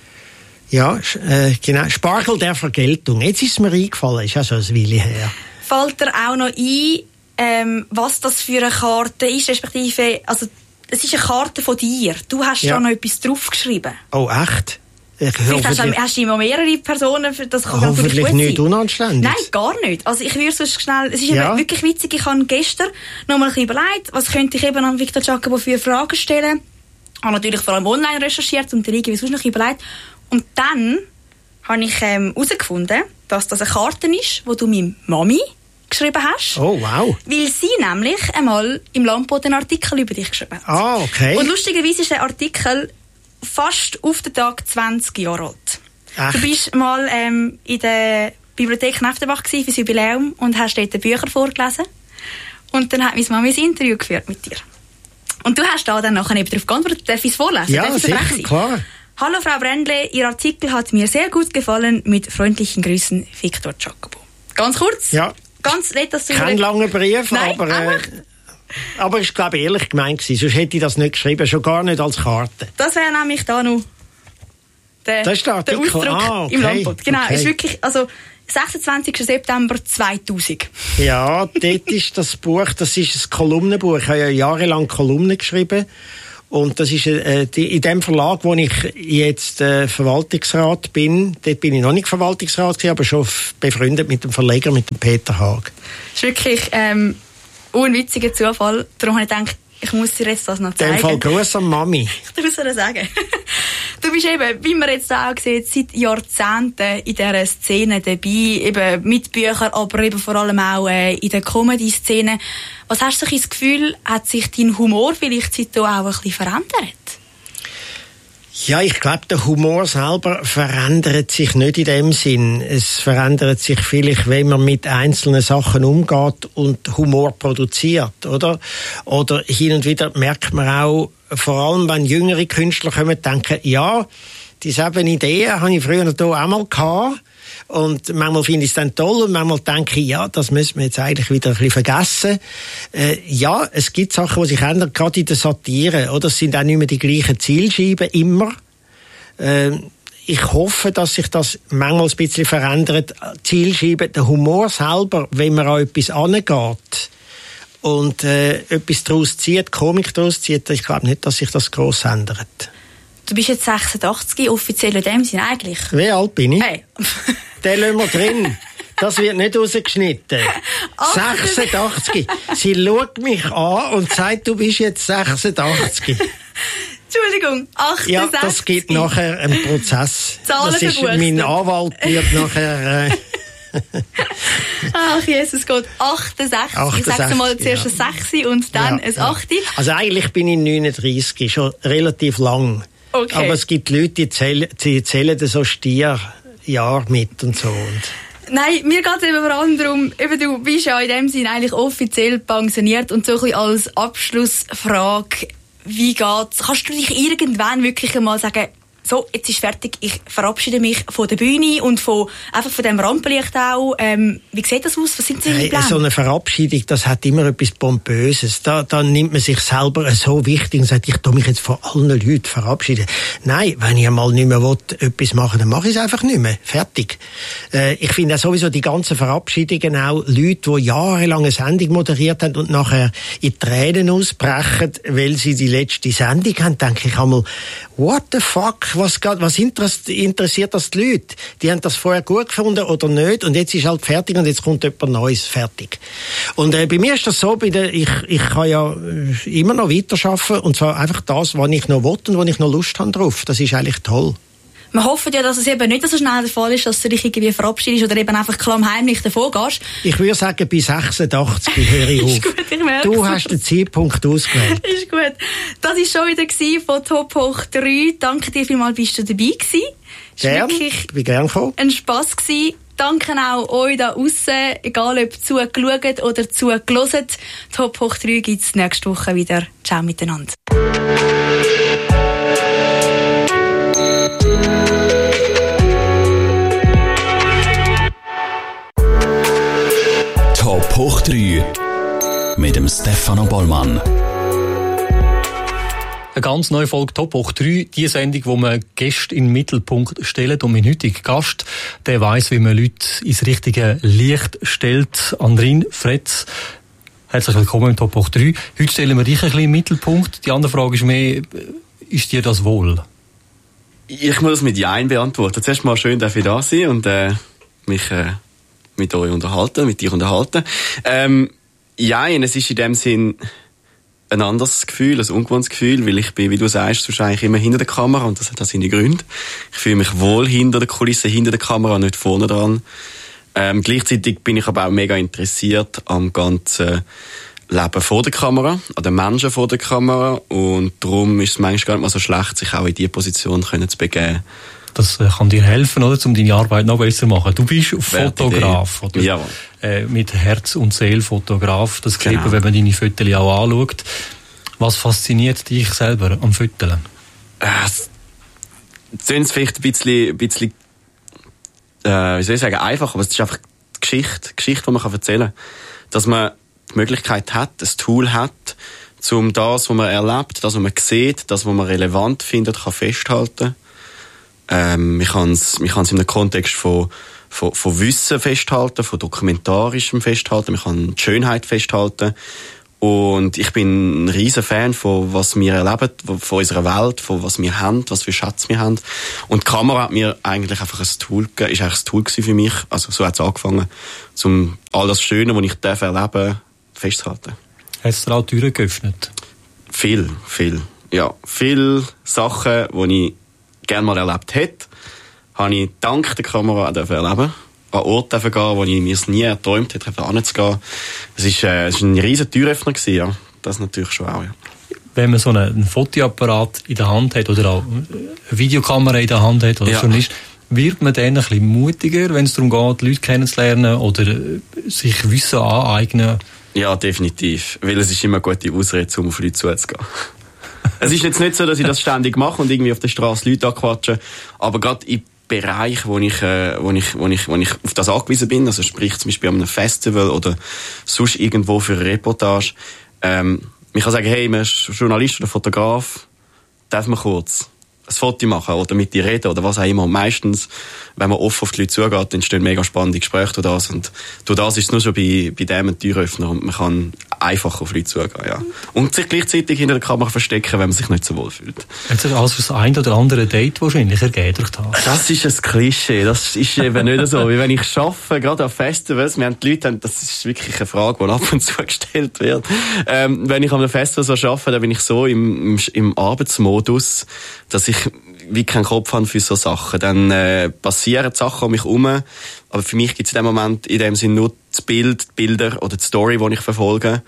Ja, äh, genau, Spargel der Vergeltung. Jetzt ist es mir eingefallen, ist ja so ein Weile her. Fällt dir auch noch ein, ähm, was das für eine Karte ist, respektive, also, es ist eine Karte von dir. Du hast ja da noch etwas draufgeschrieben. Oh, echt? Ich Vielleicht hast du, hast du immer mehrere Personen, das kann hoffentlich gut nicht sein. Unanständig. Nein, gar nicht. Also ich würde sonst schnell, es ist ja. eben wirklich witzig, ich habe gestern noch mal ein bisschen überlegt, was könnte ich eben an Victor Giacobo für Fragen stellen. Ich habe natürlich vor allem online recherchiert und irgendwie sonst noch überlegt. Und dann habe ich ähm, herausgefunden, dass das eine Karte ist, die du meiner Mami geschrieben hast. Oh, wow. Weil sie nämlich einmal im Landboten einen Artikel über dich geschrieben hat. Ah, okay. Und lustigerweise ist der Artikel fast auf den Tag zwanzig Jahre alt. Echt? Du bist mal ähm, in der Bibliothek Neftenbach für das Jubiläum und hast dort Bücher vorgelesen. Und dann hat meine Mami ein Interview geführt mit dir. Und du hast da dann nachher eben darauf geantwortet. Darf ich es vorlesen? Ja, sicher, klar. Hallo Frau Brändle, Ihr Artikel hat mir sehr gut gefallen. Mit freundlichen Grüßen, Victor Jacobo. Ganz kurz? Ja. Ganz nett, dass du... Kein langer Brief, Nein, aber... Äh, aber es war, glaube ich, ehrlich gemeint gewesen. Sonst hätte ich das nicht geschrieben, schon gar nicht als Karte. Das wäre nämlich da noch der, das ist der, der Ausdruck ah, okay. im Landbot. Genau, okay. Ist wirklich... Also, sechsundzwanzigsten September zweitausend. Ja, dort ist das Buch, das ist ein Kolumnenbuch. Ich habe ja jahrelang Kolumnen geschrieben. Und das ist äh, die, in dem Verlag, wo ich jetzt äh, Verwaltungsrat bin. Dort bin ich noch nicht Verwaltungsrat gewesen, aber schon befreundet mit dem Verleger, mit dem Peter Haag. Das ist wirklich ähm, ein witziger Zufall. Darum habe ich gedacht, ich muss dir jetzt das noch zeigen. In dem Fall Gruß an Mami. Ich muss dir sagen. Du bist eben, wie man jetzt auch sieht, seit Jahrzehnten in dieser Szene dabei, eben mit Büchern, aber eben vor allem auch äh, in der Comedy-Szene. Was hast du so das Gefühl, hat sich dein Humor vielleicht seitdem auch ein bisschen verändert? Ja, ich glaube, der Humor selber verändert sich nicht in dem Sinn. Es verändert sich vielleicht, wenn man mit einzelnen Sachen umgeht und Humor produziert, oder? Oder hin und wieder merkt man auch, vor allem wenn jüngere Künstler kommen, denken, ja, dieselben Ideen habe ich früher hier auch mal gehabt. Und manchmal finde ich es dann toll und manchmal denke ich, ja, das müssen wir jetzt eigentlich wieder ein bisschen vergessen. Äh, ja, es gibt Sachen, die sich ändern, gerade in der Satire, oder? Es sind auch nicht mehr die gleichen Zielscheiben, immer. Äh, ich hoffe, dass sich das manchmal ein bisschen verändert. Zielscheiben, der Humor selber, wenn man an etwas angeht und äh, etwas daraus zieht, Komik daraus zieht, ich glaube nicht, dass sich das gross ändert. Du bist jetzt sechsundachtzig, offiziell in dem Sinn eigentlich. Wie alt bin ich? Hey. Den lassen wir drin. Das wird nicht rausgeschnitten. sechsundachtzig. Sie schaut mich an und sagt, du bist jetzt sechsundachtzig. Entschuldigung, achtundsechzig. Ja, das gibt nachher einen Prozess. Zahlen das ist, mein Anwalt wird nachher... Äh, Ach, Jesus Gott, achtundsechzig. achtundsechzig. Ich sage mal zuerst ja. ein sechs und dann ja, ein acht. Ja. Also eigentlich bin ich neununddreißig, schon relativ lang. Okay. Aber es gibt Leute, die zählen, die zählen so Stierjahre mit und so. Und Nein, mir geht es eben vor allem darum, eben du bist ja in dem Sinn eigentlich offiziell pensioniert und so ein bisschen als Abschlussfrage, wie geht's? Kannst du dich irgendwann wirklich einmal sagen, so, jetzt ist fertig, ich verabschiede mich von der Bühne und von, einfach von dem Rampenlicht auch. Ähm, wie sieht das aus? Was sind die Pläne? Hey, so eine Verabschiedung, das hat immer etwas Pompöses. Da, da nimmt man sich selber so wichtig und sagt, ich tu mich jetzt von allen Leuten verabschieden. Nein, wenn ich einmal nicht mehr will, etwas machen, dann mache ich es einfach nicht mehr. Fertig. Äh, ich finde auch sowieso die ganzen Verabschiedungen auch Leute, die jahrelang eine Sendung moderiert haben und nachher in Tränen ausbrechen, weil sie die letzte Sendung haben, denke ich einmal, what the fuck? Was, was interessiert das die Leute? Die haben das vorher gut gefunden oder nicht und jetzt ist halt fertig und jetzt kommt etwas Neues fertig. Und äh, bei mir ist das so, bei der, ich, ich kann ja immer noch weiterarbeiten und zwar einfach das, was ich noch will und was ich noch Lust habe drauf. Das ist eigentlich toll. Wir hoffen ja, dass es eben nicht so schnell der Fall ist, dass du dich irgendwie verabschiedest oder eben einfach klammheimlich davon gehst. Ich würde sagen, bei sechsundachtzig höre ich auf. Ist gut, ich merke. Du hast den Zeitpunkt ausgewählt. Ist gut. Das war schon wieder von Top Hoch drei. Danke dir vielmals, bist du dabei gewesen. Gern, ich bin gern gekommen. Ein Spass gewesen. Danke auch euch da draussen, egal ob zugeschaut oder zugehört. Top Hoch drei gibt es nächste Woche wieder. Ciao miteinander. Top Hoch drei mit dem Stefano Bollmann. Eine ganz neue Folge Top Hoch drei, die Sendung, wo man Gäste in den Mittelpunkt stellt. Und mein heutiger Gast, der weiss, wie man Leute ins richtige Licht stellt. Andrin Fretz, herzlich willkommen im Top Hoch drei. Heute stellen wir dich ein bisschen im Mittelpunkt. Die andere Frage ist mehr, ist dir das wohl? Ich muss das mit Ja beantworten. Zuerst mal schön, dass ich da sein und äh, mich äh, mit euch unterhalten, mit dir unterhalten. Ähm, ja, es ist in dem Sinn ein anderes Gefühl, ein ungewohntes Gefühl, weil ich bin, wie du sagst, wahrscheinlich immer hinter der Kamera und das hat auch seine Gründe. Ich fühle mich wohl hinter der Kulisse, hinter der Kamera, nicht vorne dran. Ähm, gleichzeitig bin ich aber auch mega interessiert am ganzen Leben vor der Kamera, an den Menschen vor der Kamera und darum ist es manchmal gar nicht mal so schlecht, sich auch in diese Position können zu begeben. Das äh, kann dir helfen, oder, um deine Arbeit noch besser zu machen. Du bist Fotograf, oder? Ja. Äh, mit Herz und Seele Fotograf. Das genau. Kleben, wenn man deine Fotos auch anschaut. Was fasziniert dich selber am Foteln? Äh, es klingt vielleicht ein bisschen, ein bisschen äh, wie soll ich sagen, einfach, aber es ist einfach die Geschichte, die Geschichte, die man erzählen kann. Dass man die Möglichkeit hat, ein Tool hat, um das, was man erlebt, das, was man sieht, das, was man relevant findet, kann festhalten. Ähm, man kann es man kann es in einem Kontext von, von, von Wissen festhalten, von dokumentarischem festhalten, man kann die Schönheit festhalten. Und ich bin ein riesen Fan von was wir erleben, von unserer Welt, von was wir haben, was für Schätze wir haben. Und die Kamera hat mir eigentlich einfach ein Tool gegeben, ist eigentlich ein Tool für mich. Also so hat es angefangen, um all das Schöne, was ich darf erleben, festzuhalten. Hat es dir auch Türen geöffnet? Viel, viel. Ja, viele Sachen, die ich gerne mal erlebt hätte, habe ich dank der Kamera auch erleben. An Orte gehen, wo ich mir es nie erträumt hätte, hinzugehen. Es ist, äh, es ist ein riesen Türöffner gewesen, ja. Das natürlich schon auch, ja. Wenn man so einen, einen Fotoapparat in der Hand hat oder auch eine Videokamera in der Hand hat oder ja. Journalist, wird man dann ein bisschen mutiger, wenn es darum geht, Leute kennenzulernen oder sich Wissen aneignen? Ja, definitiv. Weil es ist immer eine gute Ausrede, um auf Leute zuzugehen. Es ist jetzt nicht so, dass ich das ständig mache und irgendwie auf der Straße Leute anquatsche, aber gerade in Bereich, wo ich, äh, wo ich, wo ich, wo ich auf das angewiesen bin, also sprich zum Beispiel an einem Festival oder sonst irgendwo für eine Reportage, ähm, ich kann sagen, hey, man ist Journalist oder Fotograf, darf man kurz ein Foto machen oder mit dir reden oder was auch immer. Und meistens, wenn man offen auf die Leute zugeht, entstehen mega spannende Gespräche durch das. Und durch das ist es nur schon bei, bei dem ein Türöffner und man kann einfach auf Leute zugehen, ja. Und sich gleichzeitig hinter der Kamera verstecken, wenn man sich nicht so wohl fühlt. Hat sich also das ein oder andere Date wahrscheinlich ergeben durch das? Das ist ein Klischee. Das ist eben nicht so. Wie wenn ich arbeite, gerade auf Festivals, wir haben die Leute, das ist wirklich eine Frage, die ab und zu gestellt wird. Ähm, wenn ich an einem Festival so arbeite, dann bin ich so im, im, im Arbeitsmodus, dass ich wie keinen Kopf habe für so Sachen. Dann äh, passieren Sachen um mich herum, aber für mich gibt es in dem Moment in dem Sinne nur das Bild, die Bilder oder die Story, die ich verfolge.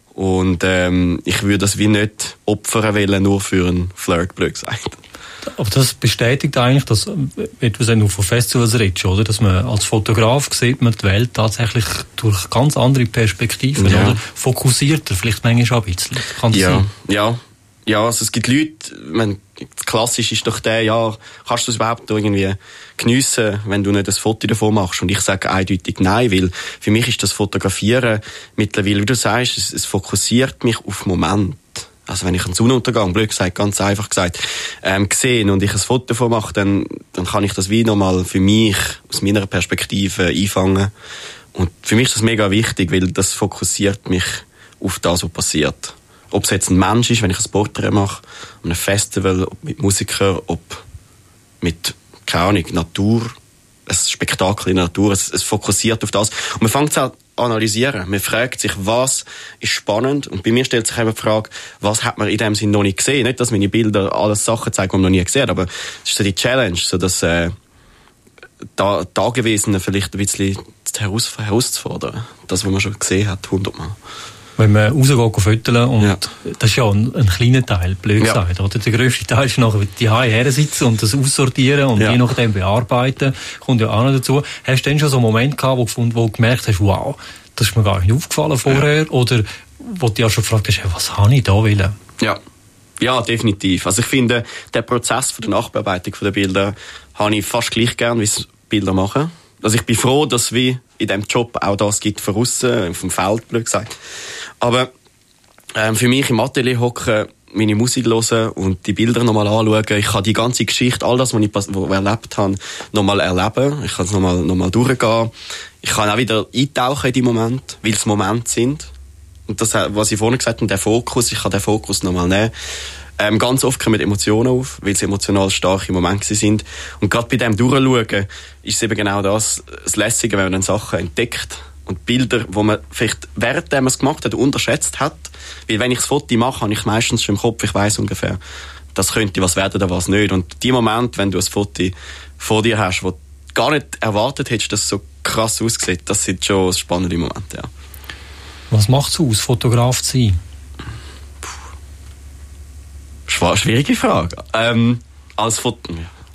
Und ähm, ich würde das wie nicht opfern wollen, nur für einen Flirt, blöd gesagt. Aber das bestätigt eigentlich, dass, wenn du nur von Festivals redest, oder? Dass man als Fotograf sieht man die Welt tatsächlich durch ganz andere Perspektiven, ja. oder? Fokussierter, vielleicht manchmal auch ein bisschen. Kann das ja, sein? ja. Ja, also es gibt Leute, man, klassisch ist doch der, ja, kannst du es überhaupt irgendwie geniessen, wenn du nicht ein Foto davon machst? Und ich sage eindeutig nein, weil für mich ist das Fotografieren mittlerweile, wie du sagst, es, es fokussiert mich auf den Moment. Also wenn ich einen Sonnenuntergang, blöd gesagt, ganz einfach gesagt, ähm, gesehen und ich ein Foto davon mache, dann, dann kann ich das wie nochmal für mich, aus meiner Perspektive einfangen. Und für mich ist das mega wichtig, weil das fokussiert mich auf das, was passiert. Ob es jetzt ein Mensch ist, wenn ich ein Porträt mache, an einem Festival, ob mit Musikern, ob mit, keine Ahnung, Natur, ein Spektakel in der Natur, es, es fokussiert auf das. Und man fängt es an zu analysieren. Man fragt sich, was ist spannend? Und bei mir stellt sich eben die Frage, was hat man in dem Sinne noch nicht gesehen? Nicht, dass meine Bilder alles Sachen zeigen, die man noch nie gesehen hat, aber es ist so die Challenge, so dass äh, da, Dagewesene vielleicht ein bisschen heraus, herauszufordern. Das, was man schon gesehen hat, hundertmal. Wenn man rausgeht, fotografieren und ja. das ist ja ein, ein kleiner Teil, blöd ja. gesagt, oder? Der grösste Teil ist nachher die Hause sitzen und das aussortieren und ja. je nachdem bearbeiten, kommt ja auch noch dazu. Hast du denn schon so einen Moment gehabt, wo, wo du gemerkt hast, wow, das ist mir gar nicht aufgefallen vorher, ja. oder wo du dich auch schon gefragt hast, hey, was habe ich da wollen? Ja. Ja, definitiv. Also ich finde, der Prozess von der Nachbearbeitung der Bilder habe ich fast gleich gern, wie es Bilder machen. Also ich bin froh, dass es wie in diesem Job auch das gibt von aussen, vom Feld, blöd gesagt. Aber ähm, für mich im Atelier hocken, meine Musik hören und die Bilder nochmal anschauen. Ich kann die ganze Geschichte, all das, was ich was ich erlebt habe, nochmal erleben. Ich kann es nochmal noch mal durchgehen. Ich kann auch wieder eintauchen in die Momente, weil es Momente sind. Und das, was ich vorhin gesagt habe, der Fokus, ich kann den Fokus nochmal nehmen. Ähm, ganz oft kommen Emotionen auf, weil sie emotional starke Momente sind. Und gerade bei dem Durchschauen ist es eben genau das, das Lässige, wenn man dann Sachen entdeckt und Bilder, die man vielleicht während man es gemacht hat, unterschätzt hat. Weil wenn ich das Foto mache, habe ich meistens schon im Kopf, ich weiss ungefähr, das könnte was werden oder was nicht. Und die Momente, wenn du ein Foto vor dir hast, wo du gar nicht erwartet hättest, dass es so krass aussieht, das sind schon spannende Momente, ja. Was macht es aus, Fotograf zu sein? Schwierige Frage. Ähm, als, Foto-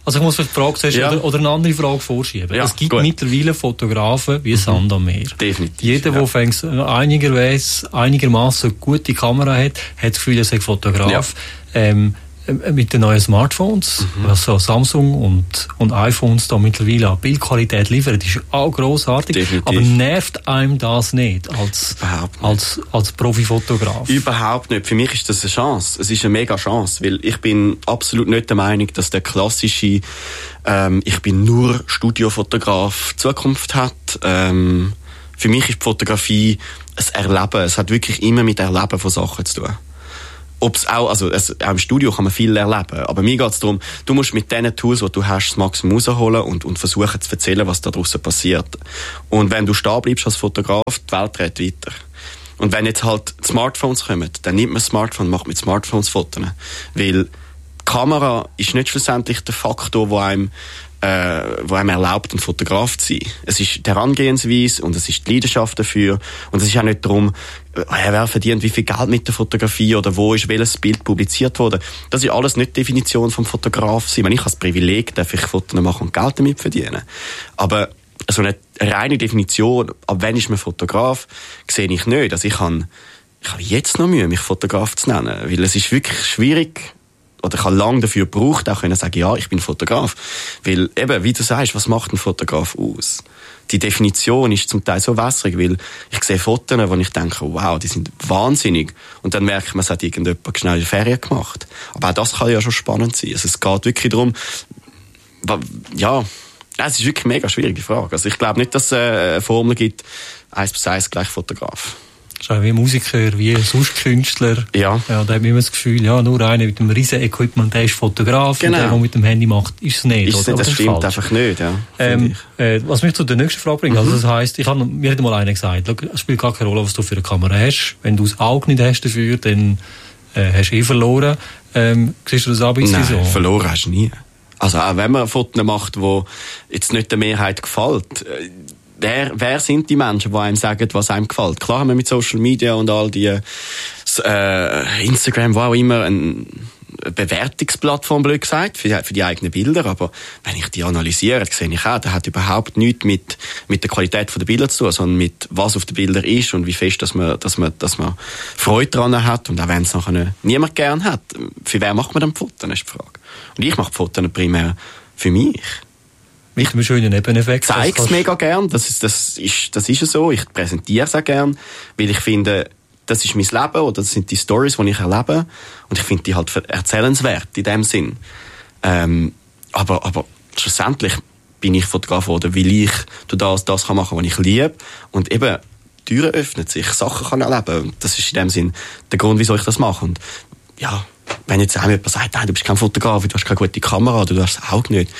Also ich muss vielleicht die Frage zuerst ja. oder, oder eine andere Frage vorschieben. Ja, es gibt gut. mittlerweile Fotografen wie Sand am Meer. Definitiv. Jeder, ja. der fängt einigerweise, einigermaßen gute Kamera hat, hat das Gefühl, er sei Fotograf. Ja. Ähm, mit den neuen Smartphones, mhm. also Samsung und, und iPhones da mittlerweile an Bildqualität liefern, das ist auch grossartig. Definitiv. Aber nervt einem das nicht als, Überhaupt nicht. als, als Profifotograf? Überhaupt nicht. Für mich ist das eine Chance. Es ist eine mega Chance, weil ich bin absolut nicht der Meinung, dass der klassische ähm, ich bin nur Studiofotograf Zukunft hat. Ähm, für mich ist die Fotografie ein Erleben. Es hat wirklich immer mit Erleben von Sachen zu tun. Ob's auch, also es, auch im Studio kann man viel erleben, aber mir geht's darum, du musst mit den Tools, die du hast, das Maximum rausholen und, und versuchen zu erzählen, was da draussen passiert. Und wenn du stehen bleibst als Fotograf, die Welt dreht weiter. Und wenn jetzt halt Smartphones kommen, dann nimmt man das Smartphone und macht mit Smartphones Fotos. Weil die Kamera ist nicht schlussendlich der Faktor, der einem äh, wo einem erlaubt, ein Fotograf zu sein. Es ist die Herangehensweise und es ist die Leidenschaft dafür. Und es ist auch nicht darum, wer verdient wie viel Geld mit der Fotografie oder wo ist welches Bild publiziert worden. Das ist alles nicht die Definition vom Fotograf sein. Wenn ich als Privileg darf ich Fotos machen und Geld damit verdienen. Aber so eine reine Definition, ab wann ist man Fotograf, sehe ich nicht. Also ich habe, ich habe jetzt noch Mühe, mich Fotograf zu nennen, weil es ist wirklich schwierig. Oder ich habe lange dafür gebraucht, auch können sagen, ja, ich bin Fotograf. Weil eben, wie du sagst, was macht ein Fotograf aus? Die Definition ist zum Teil so wässrig, weil ich sehe Fotos, wo ich denke, wow, die sind wahnsinnig. Und dann merke ich, man hat irgendjemand schnell eine Ferien gemacht. Aber auch das kann ja schon spannend sein. Also es geht wirklich darum, ja, es ist wirklich eine mega schwierige Frage. Also ich glaube nicht, dass es eine Formel gibt, eins plus eins gleich Fotograf. Das ist auch wie Musiker, wie sonst Künstler. Ja. Ja, da hat man immer das Gefühl, ja, nur einer mit einem riesen Equipment, der ist Fotograf. Genau. Und der, der mit dem Handy macht, ist es nicht. Ist es nicht, das stimmt falsch. Einfach nicht, ja. Ähm, äh, was mich zu der nächsten Frage bringt, mhm. also das heisst, ich habe mir hat mal einer gesagt, es spielt gar keine Rolle, was du für eine Kamera hast. Wenn du das Auge nicht hast dafür, dann äh, hast du eh verloren. Ähm, siehst du das auch ein bisschen so? Nein, verloren hast du nie. Also auch wenn man Fotos macht, die jetzt nicht der Mehrheit gefällt, Wer, wer sind die Menschen, die einem sagen, was einem gefällt? Klar haben wir mit Social Media und all die äh, Instagram, wo auch immer, eine Bewertungsplattform, blöd gesagt, für die, für die eigenen Bilder. Aber wenn ich die analysiere, sehe ich auch, das hat überhaupt nichts mit, mit der Qualität der Bilder zu tun, sondern mit was auf den Bildern ist und wie fest, dass man, dass man, dass man Freude daran hat. Und auch wenn es nachher niemand gern hat, für wer macht man dann Fotos, ist die Frage. Und ich mache Fotos primär für mich. Mit einem schönen Nebeneffekt. Ich zeige es mega gern, das ist, das ist, das ist so. Ich präsentiere es auch gern, weil ich finde, das ist mein Leben oder das sind die Stories, die ich erlebe und ich finde die halt erzählenswert in dem Sinn. Ähm, aber, aber schlussendlich bin ich Fotograf geworden, weil ich das, das kann machen, was ich liebe und eben Türen öffnen sich, Sachen kann erleben. Und das ist in dem Sinn der Grund, wieso ich das mache. Und ja, wenn jetzt auch jemand sagt, nein, du bist kein Fotograf, du hast keine gute Kamera, du hast das Auge nicht.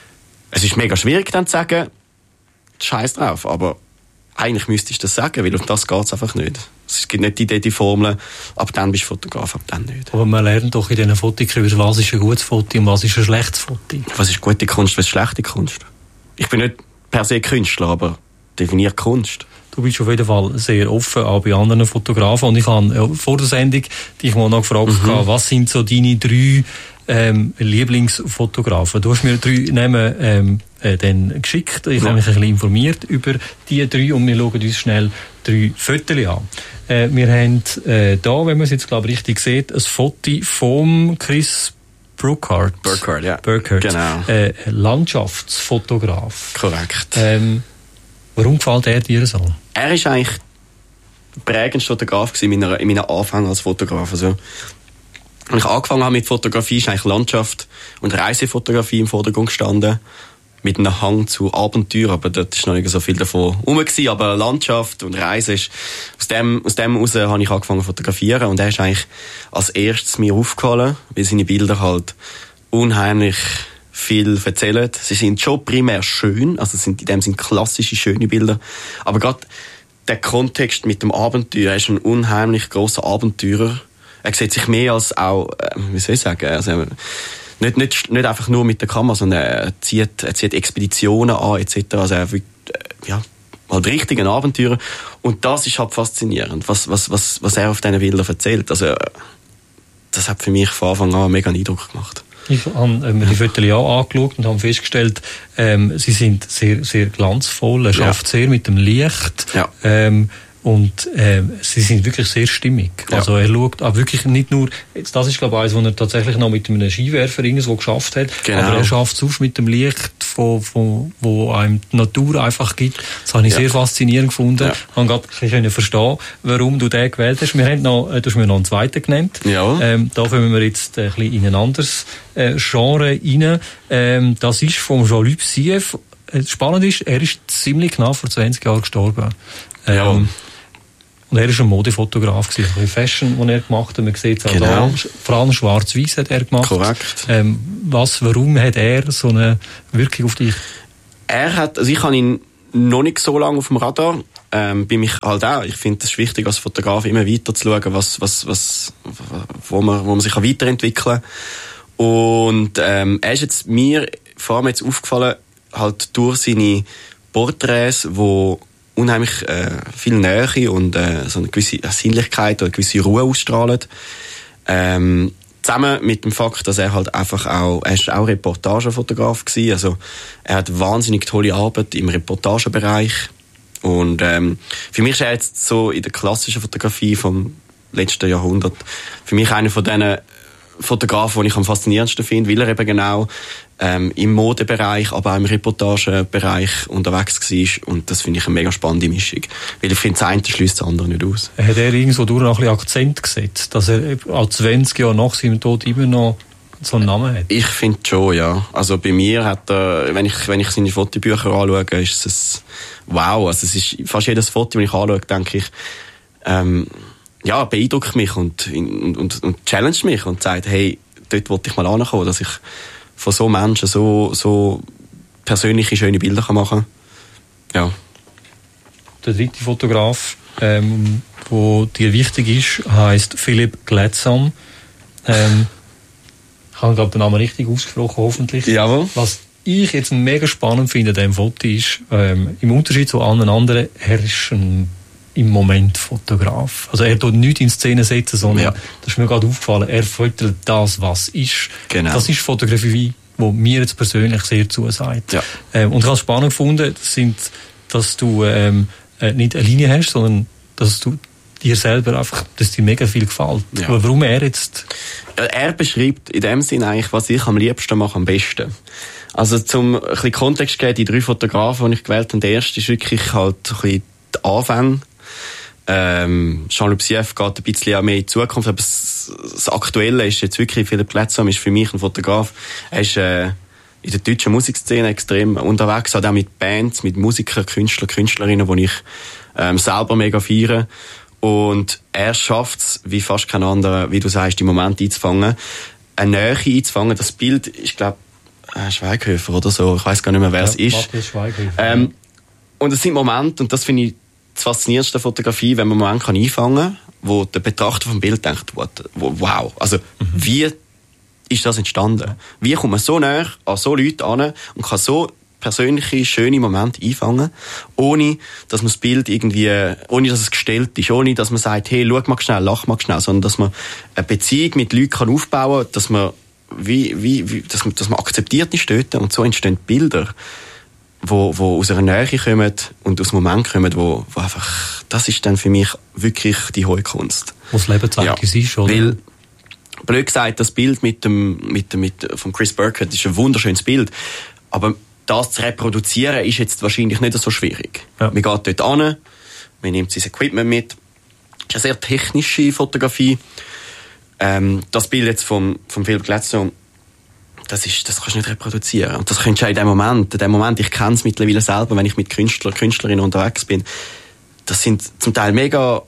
Es ist mega schwierig dann zu sagen, scheiß drauf, aber eigentlich müsste ich das sagen, weil auf das geht es einfach nicht. Es gibt nicht die Idee, die Formel, ab dann bist du Fotograf, ab dann nicht. Aber man lernt doch in diesen Fotokursen, was ist ein gutes Foto und was ist ein schlechtes Foto. Was ist gute Kunst, was ist schlechte Kunst? Ich bin nicht per se Künstler, aber definiert Kunst. Du bist auf jeden Fall sehr offen, auch bei anderen Fotografen. Und ich habe ja, vor der Sendung dich mal noch gefragt, mhm. was sind so deine drei ähm, Lieblingsfotografen? Du hast mir drei Namen ähm, äh, dann geschickt. Ich ja. habe mich ein bisschen informiert über die drei und wir schauen uns schnell drei Fotos an. Äh, wir haben äh, da, wenn man es jetzt glaube ich richtig sieht, ein Foto vom Chris Burkhardt. Burkhardt, ja. Burkhardt. Genau. Äh, Landschaftsfotograf. Korrekt. Ähm, warum gefällt er dir so? Er ist eigentlich der prägendste Fotograf in meiner, in meiner Anfängen als Fotograf. Also, als ich angefangen habe mit Fotografie, ist eigentlich Landschaft und Reisefotografie im Vordergrund gestanden. Mit einem Hang zu Abenteuer, aber dort ist noch nicht so viel davon rum gewesen. Aber Landschaft und Reise ist, aus dem, aus dem heraus habe ich angefangen zu fotografieren. Und er ist eigentlich als erstes mir aufgefallen, weil seine Bilder halt unheimlich viel erzählen. Sie sind schon primär schön, also sind in dem sind klassische, schöne Bilder. Aber gerade der Kontext mit dem Abenteuer, er ist ein unheimlich grosser Abenteurer. Er sieht sich mehr als auch, äh, wie soll ich sagen, also, nicht, nicht, nicht einfach nur mit der Kamera, sondern er zieht, er zieht Expeditionen an, et cetera. Also er wird, äh, ja, halt richtig ein Abenteurer. Und das ist halt faszinierend, was, was, was, was er auf diesen Bildern erzählt. Also, das hat für mich von Anfang an einen mega Eindruck gemacht. Ich habe mir die Fotos auch angeschaut und habe festgestellt, ähm, sie sind sehr, sehr glanzvoll. Er schafft ja. sehr mit dem Licht. Ja. Ähm, Und äh, sie sind wirklich sehr stimmig. Ja. Also er schaut auch wirklich nicht nur, jetzt das ist glaube ich eins, was er tatsächlich noch mit einem Skiwerfer irgendwo geschafft hat, genau. aber er schafft es auf mit dem Licht, von, von, wo einem die Natur einfach gibt. Das habe ich ja. sehr faszinierend gefunden. Ja. Ich konnte gerade verstehen, warum du den gewählt hast. Wir haben noch, du hast mir noch einen zweiten genannt. Ja. Ähm, da kommen wir jetzt ein bisschen in ein anderes äh, Genre rein. Ähm, das ist von Jean-Luc Sieff. Spannend ist, er ist ziemlich knapp vor zwanzig Jahren gestorben. Ähm, ja. Und er war ein Modefotograf, ein Fashion, das er gemacht hat. Man sieht es auch genau. da. Vor allem schwarz-weiß hat er gemacht. Korrekt. Ähm, was, warum hat er so eine Wirkung auf dich? Er hat, also ich habe ihn noch nicht so lange auf dem Radar. Ähm, bei mich halt auch. Ich finde es wichtig, als Fotograf immer weiter zu schauen, was, was, was, wo man, wo man sich weiterentwickeln kann. Und, ähm, er ist jetzt mir vor allem jetzt aufgefallen, halt durch seine Porträts, wo unheimlich äh, viel Nähe und äh, so eine gewisse Sinnlichkeit oder eine gewisse Ruhe ausstrahlen. Ähm, zusammen mit dem Fakt, dass er halt einfach auch, er ist auch Reportagefotograf gewesen, also er hat wahnsinnig tolle Arbeit im Reportagebereich und ähm, für mich ist er jetzt so in der klassischen Fotografie vom letzten Jahrhundert für mich einer von diesen Fotografen, den ich am faszinierendsten finde, weil er eben genau ähm, im Modebereich, aber auch im Reportagebereich unterwegs war. Und das finde ich eine mega spannende Mischung. Weil ich finde, das eine schließt das andere nicht aus. Hat er irgendwo durch noch ein bisschen Akzent gesetzt, dass er auch zwanzig Jahre nach seinem Tod immer noch so einen Namen hat? Ich finde schon, ja. Also bei mir hat er, wenn ich, wenn ich seine Fotobücher anschaue, ist es wow. Also es ist fast jedes Foto, das ich anschaue, denke ich, ähm, ja, beeindruckt mich und, und, und, und challenged mich und sagt, hey, dort wollte ich mal ankommen, dass ich von so Menschen so, so persönliche, schöne Bilder machen kann. Ja. Der dritte Fotograf, ähm, der dir wichtig ist, heisst Philippe Gladsam. Ähm, ich habe, glaube ich, den Namen richtig ausgesprochen, hoffentlich. Jawohl. Was ich jetzt mega spannend finde an diesem Foto ist, ähm, im Unterschied zu allen anderen, er ist ein im Moment Fotograf. Also er tut nichts in Szene setzen, sondern, ja. das ist mir gerade aufgefallen, er fotografiert das, was ist. Genau. Das ist Fotografie, die mir jetzt persönlich sehr zusagt. Ja. Ähm, und ich habe es spannend gefunden, sind, dass du ähm, nicht eine Linie hast, sondern dass du dir selber einfach, dass dir mega viel gefällt. Ja. Aber warum er jetzt? Er beschreibt in dem Sinn eigentlich, was ich am liebsten mache, am besten. Also zum ein bisschen Kontext geben, die drei Fotografen, die ich gewählt habe, der erste ist wirklich halt ein bisschen die Anfänge. Ähm, Jean-Luc Sieff geht ein bisschen mehr in die Zukunft, aber das, das Aktuelle ist jetzt wirklich, Philipp Gladsam ist für mich ein Fotograf. Er ist äh, in der deutschen Musikszene extrem unterwegs, auch mit Bands, mit Musikern, Künstlern, Künstlerinnen, die ich ähm, selber mega feiere. Und er schafft es, wie fast kein anderer, wie du sagst, die Momente einzufangen, eine Nähe einzufangen. Das Bild, ich glaube, äh, Schweighöfer oder so, ich weiß gar nicht mehr, wer ja, es ist. Ähm, und es sind Momente, und das finde ich das faszinierendste Fotografie, wenn man einen Moment einfangen kann, wo der Betrachter vom Bild denkt, wow, also mhm. wie ist das entstanden? Wie kommt man so näher an so Leute an und kann so persönliche, schöne Momente einfangen, ohne dass man das Bild irgendwie, ohne dass es gestellt ist, ohne dass man sagt, hey, schau mal schnell, lach mal schnell, sondern dass man eine Beziehung mit Leuten kann aufbauen kann, dass man wie, wie, wie, dass man, dass man akzeptiert ist dort und so entstehen Bilder, wo, wo aus einer Nähe kommen und aus einem Moment kommen, wo, wo einfach, das ist dann für mich wirklich die hohe Kunst. Wo das Leben zeigt, ja. ist, oder? Weil, blöd gesagt, das Bild mit dem, mit dem, mit, von Chris Burkett ist ein wunderschönes Bild, aber das zu reproduzieren ist jetzt wahrscheinlich nicht so schwierig. Ja. Man geht dort hin, man nimmt sein Equipment mit, das ist eine sehr technische Fotografie. Ähm, das Bild jetzt vom, vom Philipp Gladsam, das ist, das kannst du nicht reproduzieren. Und das könntest du auch in dem Moment, in dem Moment, ich kenne es mittlerweile selber, wenn ich mit Künstlern, Künstlerinnen unterwegs bin. Das sind zum Teil mega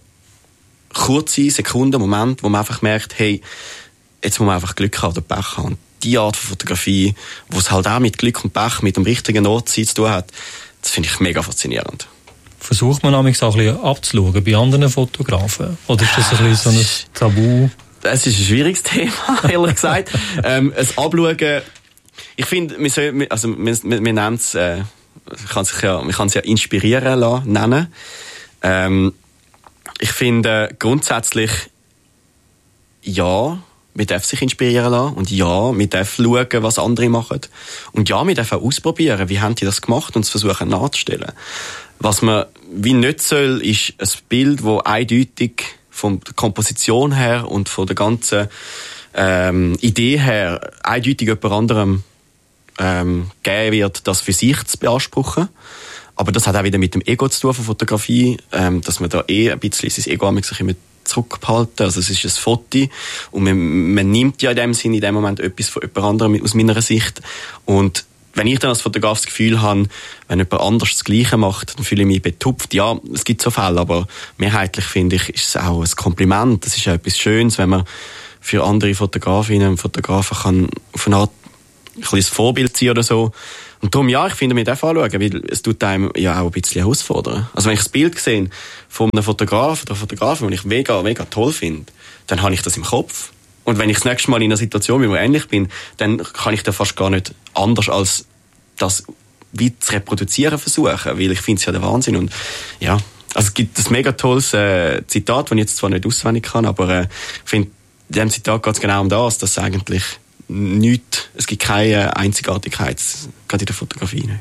kurze Sekunden, Momente, wo man einfach merkt, hey, jetzt muss man einfach Glück haben oder Pech haben. Und die Art von Fotografie, wo es halt auch mit Glück und Pech, mit dem richtigen Ort zu tun hat, das finde ich mega faszinierend. Versucht man nämlich auch ein bisschen abzuschauen bei anderen Fotografen? Oder ist das ein bisschen so ein Tabu? Das ist ein schwieriges Thema, ehrlich gesagt. ähm, das Abschauen, ich finde, wir, soll, also, wir, wir, wir nennen es, äh, kann sich ja, man kann es ja inspirieren lassen, nennen. Ähm, ich finde grundsätzlich, ja, man darf sich inspirieren lassen und ja, man darf schauen, was andere machen und ja, man darf auch ausprobieren, wie haben die das gemacht und es versuchen nachzustellen. Was man wie nicht soll, ist ein Bild, das eindeutig von der Komposition her und von der ganzen ähm, Idee her eindeutig jemand anderem ähm, geben wird, das für sich zu beanspruchen. Aber das hat auch wieder mit dem Ego zu tun von Fotografie, ähm, dass man da eh ein bisschen sein Ego sich immer zurückbehalten. Also es ist ein Foto und man, man nimmt ja in dem Sinne in dem Moment etwas von jemand anderem aus meiner Sicht. Und wenn ich dann als Fotograf das Gefühl habe, wenn jemand anders das Gleiche macht, dann fühle ich mich betupft. Ja, es gibt so Fälle, aber mehrheitlich finde ich, ist es auch ein Kompliment. Es ist auch etwas Schönes, wenn man für andere Fotografinnen und Fotografen kann auf eine Art ein kleines Vorbild sein oder so. Und darum, ja, ich finde, wir dürfen anschauen, weil es tut einem ja auch ein bisschen herausfordern. Also wenn ich das Bild sehe von einem Fotograf oder Fotografen, den ich mega, mega toll finde, dann habe ich das im Kopf. Und wenn ich das nächste Mal in einer Situation bin, wo ich ähnlich bin, dann kann ich da fast gar nicht anders als das wie zu reproduzieren versuchen, weil ich finde es ja der Wahnsinn. Und ja, also es gibt ein mega tolles äh, Zitat, das ich jetzt zwar nicht auswendig kann, aber äh, ich finde, in diesem Zitat geht es genau um das, dass eigentlich nichts, es gibt keine Einzigartigkeit, gerade in der Fotografie nicht.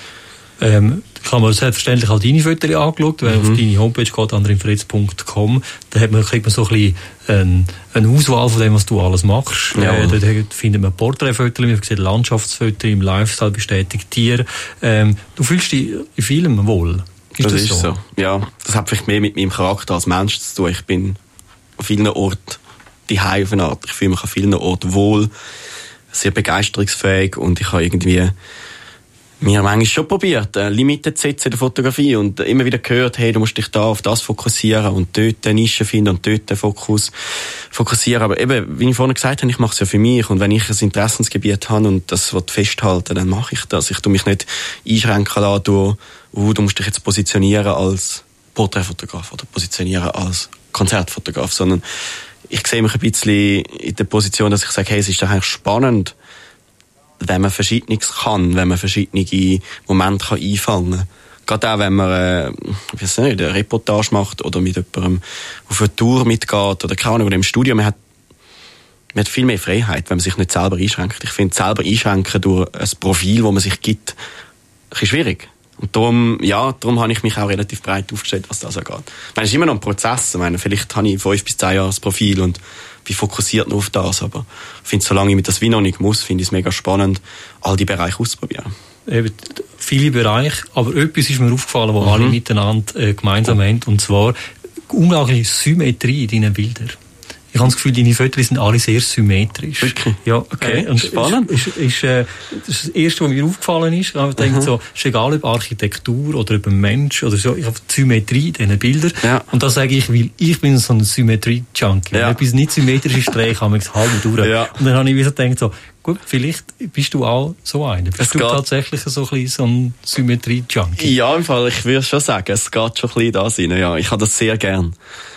Ähm, ich habe mir selbstverständlich auch deine Fotos angeschaut, wenn mhm. auf deine Homepage geht, andrinfritz punkt com, da hat man, kriegt man so ein bisschen eine, eine Auswahl von dem, was du alles machst. Ja. Äh, dort findet man Porträtfotos, man sieht Landschaftsfotos, im Lifestyle bestätigt Tiere. Ähm, du fühlst dich in vielem wohl. Ist das, das ist so? so. Ja, das hat vielleicht mehr mit meinem Charakter als Mensch zu tun. Ich bin auf vielen Orten daheim auf eine Art. Ich fühle mich an vielen Orten wohl, sehr begeisterungsfähig und ich habe irgendwie mir manchmal schon probiert, Limiten zu setzen in der Fotografie und immer wieder gehört, hey, du musst dich da auf das fokussieren und dort eine Nische finden und dort den Fokus fokussieren. Aber eben, wie ich vorhin gesagt habe, ich mache es ja für mich und wenn ich ein Interessensgebiet habe und das festhalten, dann mache ich das. Ich tue mich nicht einschränken lassen durch, oh, du musst dich jetzt positionieren als Porträtfotograf oder positionieren als Konzertfotograf, sondern ich sehe mich ein bisschen in der Position, dass ich sage, hey, es ist doch eigentlich spannend, wenn man Verschiedenes kann, wenn man verschiedene Momente kann einfangen kann. Gerade auch, wenn man, äh, ich weiß nicht, eine Reportage macht oder mit jemandem auf eine Tour mitgeht oder keine Ahnung, oder im Studio, man hat, man hat viel mehr Freiheit, wenn man sich nicht selber einschränkt. Ich finde, selber einschränken durch ein Profil, das man sich gibt, ein bisschen schwierig. Und darum, ja, darum habe ich mich auch relativ breit aufgestellt, was das angeht. Ich meine, es ist immer noch ein Prozess. Ich meine, vielleicht habe ich fünf bis zehn Jahre das Profil und bin fokussiert nur auf das. Aber ich finde, solange ich mit das wie noch nicht muss, finde ich es mega spannend, all die Bereiche auszuprobieren. Eben, viele Bereiche, aber etwas ist mir aufgefallen, wo mhm. alle miteinander äh, gemeinsam oh. haben, und zwar unglaubliche Symmetrie in deinen Bildern. Ich habe das Gefühl, deine Fotos sind alle sehr symmetrisch. Wirklich? Ja, okay. Äh, und spannend. Ist, ist, ist, äh, das ist das Erste, was mir aufgefallen ist. Ich habe gedacht, so, ist egal ob Architektur oder ob ein Mensch oder so, ich habe die Symmetrie in diesen Bildern. Ja. Und das sage ich, weil ich bin so ein Symmetrie-Junkie. Ja. Wenn etwas nicht symmetrisch ist, drehe ich halb durch. Ja. Und dann habe ich wieder gedacht, so, gut, vielleicht bist du auch so einer. Bist es du geht. tatsächlich so ein, bisschen so ein Symmetrie-Junkie? Ja, im Fall, ich würde schon sagen, es geht schon ein bisschen da rein. Ja, ich habe das sehr gern.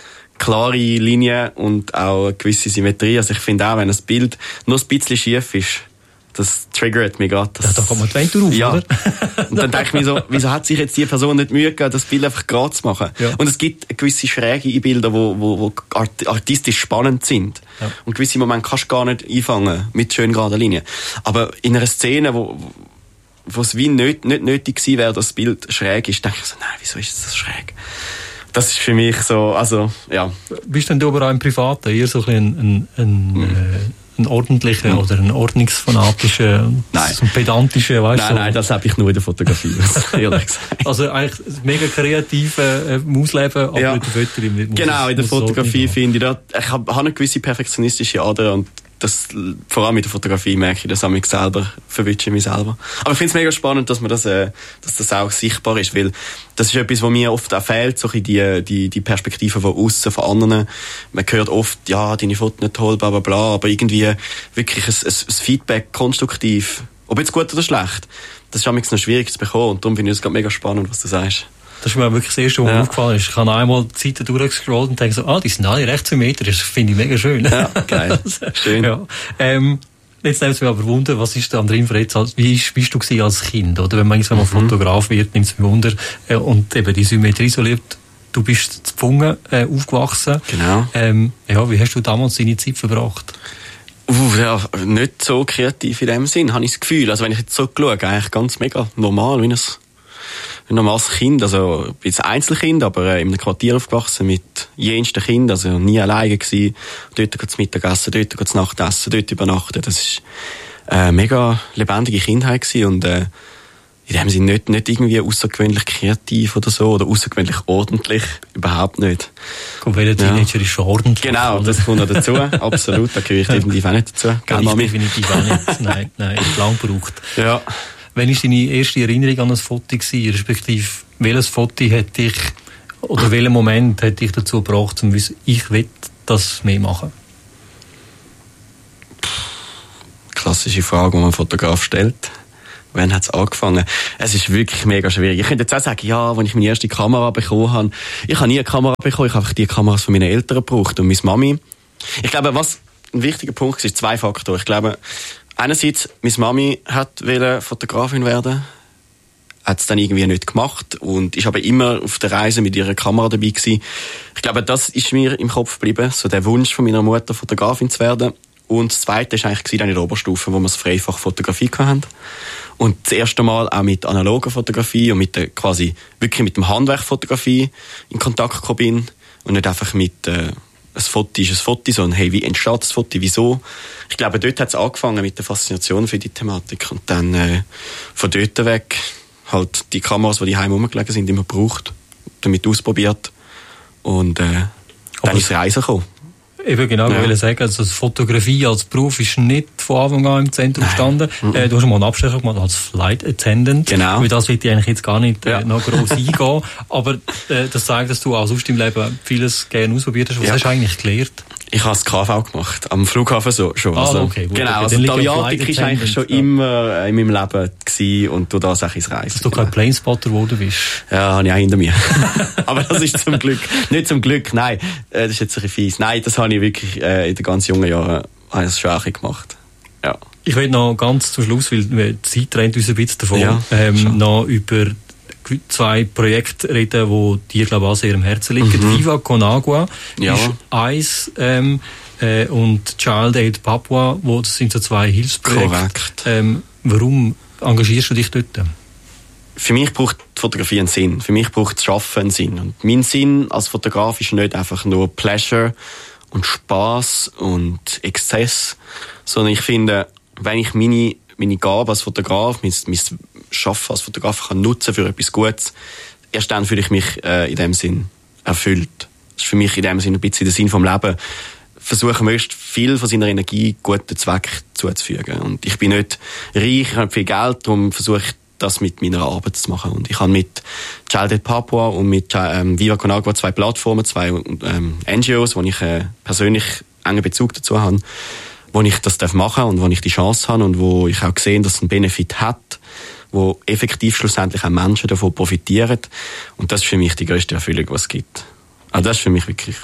Klare Linien und auch eine gewisse Symmetrie. Also ich finde auch, wenn ein Bild nur ein bisschen schief ist, das triggert mich gerade. Ja, da kommt man die Ventur auf, ja. oder? Und dann denke ich mir so, wieso hat sich jetzt die Person nicht Mühe gegeben, das Bild einfach gerade zu machen? Ja. Und es gibt gewisse Schräge in Bildern, die wo, wo, wo art, artistisch spannend sind. Ja. Und gewisse Momente kannst du gar nicht einfangen mit schön geraden Linien. Aber in einer Szene, wo, wo es wie nicht, nicht nötig gewesen wäre, dass das Bild schräg ist, denke ich so, nein, wieso ist das schräg? Das ist für mich so, also, ja. Bist denn du aber auch im Privaten eher so ein, ein, ein, mhm. äh, ein ordentlicher mhm. oder ein ordnungsfanatischer, nein. so ein pedantischer, weißt du? Nein, so. Nein, das habe ich nur in der Fotografie, ehrlich gesagt. Also eigentlich mega kreativ äh, ausleben, aber ja. in der Fotografie muss Genau, es, in der muss Fotografie finde ich, da, ich habe eine gewisse perfektionistische Ader und das, vor allem mit der Fotografie merke ich, das habe ich selber, verwünsche ich mich selber. Aber ich finde es mega spannend, dass man das, äh, dass das auch sichtbar ist, weil das ist etwas, was mir oft auch fehlt, so die, die, die Perspektive von außen, von anderen. Man hört oft, ja, deine Fotos nicht toll, bla, bla, bla, aber irgendwie wirklich ein, ein, ein Feedback konstruktiv, ob jetzt gut oder schlecht, das ist manchmal noch schwierig zu bekommen und darum finde ich es mega spannend, was du sagst. Das ist mir wirklich das Erste, was mir ja. aufgefallen ist. Ich habe einmal die Seite durchgescrollt und denke so, ah, die sind alle recht symmetrisch. Das finde ich mega schön. Ja, geil. Schön. Ja. Ähm, jetzt nimmt es mich aber Wunder, was ist der Andrinfritz, wie bist du gewesen als Kind? Oder wenn man jetzt mal mhm. Fotograf wird, nimmt es mich Wunder. Äh, und eben die Symmetrie so lebt. Du bist zu Pfungen äh, aufgewachsen. Genau. Ähm, ja, wie hast du damals deine Zeit verbracht? Uh, ja, nicht so kreativ in dem Sinn, habe ich das Gefühl. Also wenn ich jetzt so schaue, eigentlich ganz mega normal, wie ein, ein normales Kind. Also ich bin jetzt Einzelkind, aber äh, in einem Quartier aufgewachsen mit jensten Kindern, also nie alleine gewesen. Dort geht es Mittagessen, dort geht es Nachtessen, dort übernachten. Das ist eine mega lebendige Kindheit gewesen und äh, in dem Sinne nicht, nicht irgendwie außergewöhnlich kreativ oder so, oder außergewöhnlich ordentlich, überhaupt nicht. Komm, welcher Teenager ist schon ordentlich? Genau, das kommt noch dazu, absolut, da gehöre ich definitiv auch nicht dazu. Gell, ich definitiv auch nicht, nein, nein, ich lang gebraucht. Ja. Wann war deine erste Erinnerung an ein Foto gewesen, respektive welches Foto hat dich, oder welcher Moment hat dich dazu gebracht, um zu wissen, ich will das mehr machen? Klassische Frage, die man einem Fotograf stellt. Wann hat es angefangen? Es ist wirklich mega schwierig. Ich könnte jetzt auch sagen, ja, als ich meine erste Kamera bekommen habe, ich habe nie eine Kamera bekommen, ich habe einfach die Kameras von meinen Eltern gebraucht und meine Mami. Ich glaube, was ein wichtiger Punkt ist, zwei Faktoren. Ich glaube, einerseits, meine Mami wollte Fotografin werden, hat es dann irgendwie nicht gemacht und ist aber immer auf der Reise mit ihrer Kamera dabei gewesen. Ich glaube, das ist mir im Kopf geblieben, so der Wunsch von meiner Mutter, Fotografin zu werden. Und das Zweite war eigentlich dann in der Oberstufe, wo wir das Freifach Fotografie hatten. Und das erste Mal auch mit analoger Fotografie und mit der, quasi wirklich mit dem Handwerk Fotografie in Kontakt gekommen bin. Und nicht einfach mit, äh, ein Foto ist ein Foto, sondern hey, wie entsteht das Foto, wieso? Ich glaube, dort hat es angefangen mit der Faszination für die Thematik. Und dann, äh, von dort weg, halt die Kameras, die daheim rumgelegen sind, immer gebraucht, damit ausprobiert. Und, äh, dann ist Reisen gekommen. Ich will genau ja. sagen, also die Fotografie als Beruf ist nicht von Anfang an im Zentrum gestanden. Mhm. Äh, du hast mal einen Abstecher gemacht als Flight Attendant. Genau. Weil das will ich eigentlich jetzt gar nicht ja. äh, noch gross eingehen. Aber äh, das zeigt, dass du auch sonst im Leben vieles gerne ausprobiert hast. Was ja. hast du eigentlich gelernt? Ich habe das K V gemacht, am Flughafen so, schon. Ah, also, okay, gut. Genau, also die Aviatik ist eigentlich schon ja. immer in meinem Leben gewesen und du das auch ins Reisen. Dass du genau. kein Planespotter geworden bist? Ja, habe ich auch hinter mir. Aber das ist zum Glück, nicht zum Glück, nein, das ist jetzt ein bisschen fies. Nein, das habe ich wirklich äh, in den ganz jungen Jahren habe ich das schon auch gemacht. Ja. Ich will noch ganz zum Schluss, weil die Zeit rennt uns ein bisschen davon, ja, ähm, noch über zwei Projekte reden, die dir, glaube ich, auch sehr am Herzen liegen. Mhm. Viva Con Agua ja. ist eins ähm, äh, und Child Aid Papua, wo, das sind so zwei Hilfsprojekte. Korrekt. Ähm, warum engagierst du dich dort? Für mich braucht die Fotografie einen Sinn. Für mich braucht das Schaffen einen Sinn. Und mein Sinn als Fotograf ist nicht einfach nur Pleasure und Spass und Exzess, sondern ich finde, wenn ich meine, meine Gabe als Fotograf, mein, mein Schaffen als Fotograf kann nutzen für etwas Gutes, erst dann fühle ich mich äh, in dem Sinn erfüllt. Das ist für mich in dem Sinn ein bisschen der Sinn vom Leben. Versuchen möglichst viel von seiner Energie guten Zweck zuzufügen. Und ich bin nicht reich, ich habe viel Geld, darum versuche ich das mit meiner Arbeit zu machen. Und ich habe mit Child Aid Papua und mit ähm, Viva Con Agua zwei Plattformen, zwei ähm, N G Os, wo ich äh, persönlich engen Bezug dazu habe, wo ich das machen darf und wo ich die Chance habe und wo ich auch sehe, dass es einen Benefit hat, wo effektiv schlussendlich auch Menschen davon profitieren. Und das ist für mich die grösste Erfüllung, die es gibt. Also das ist für mich wirklich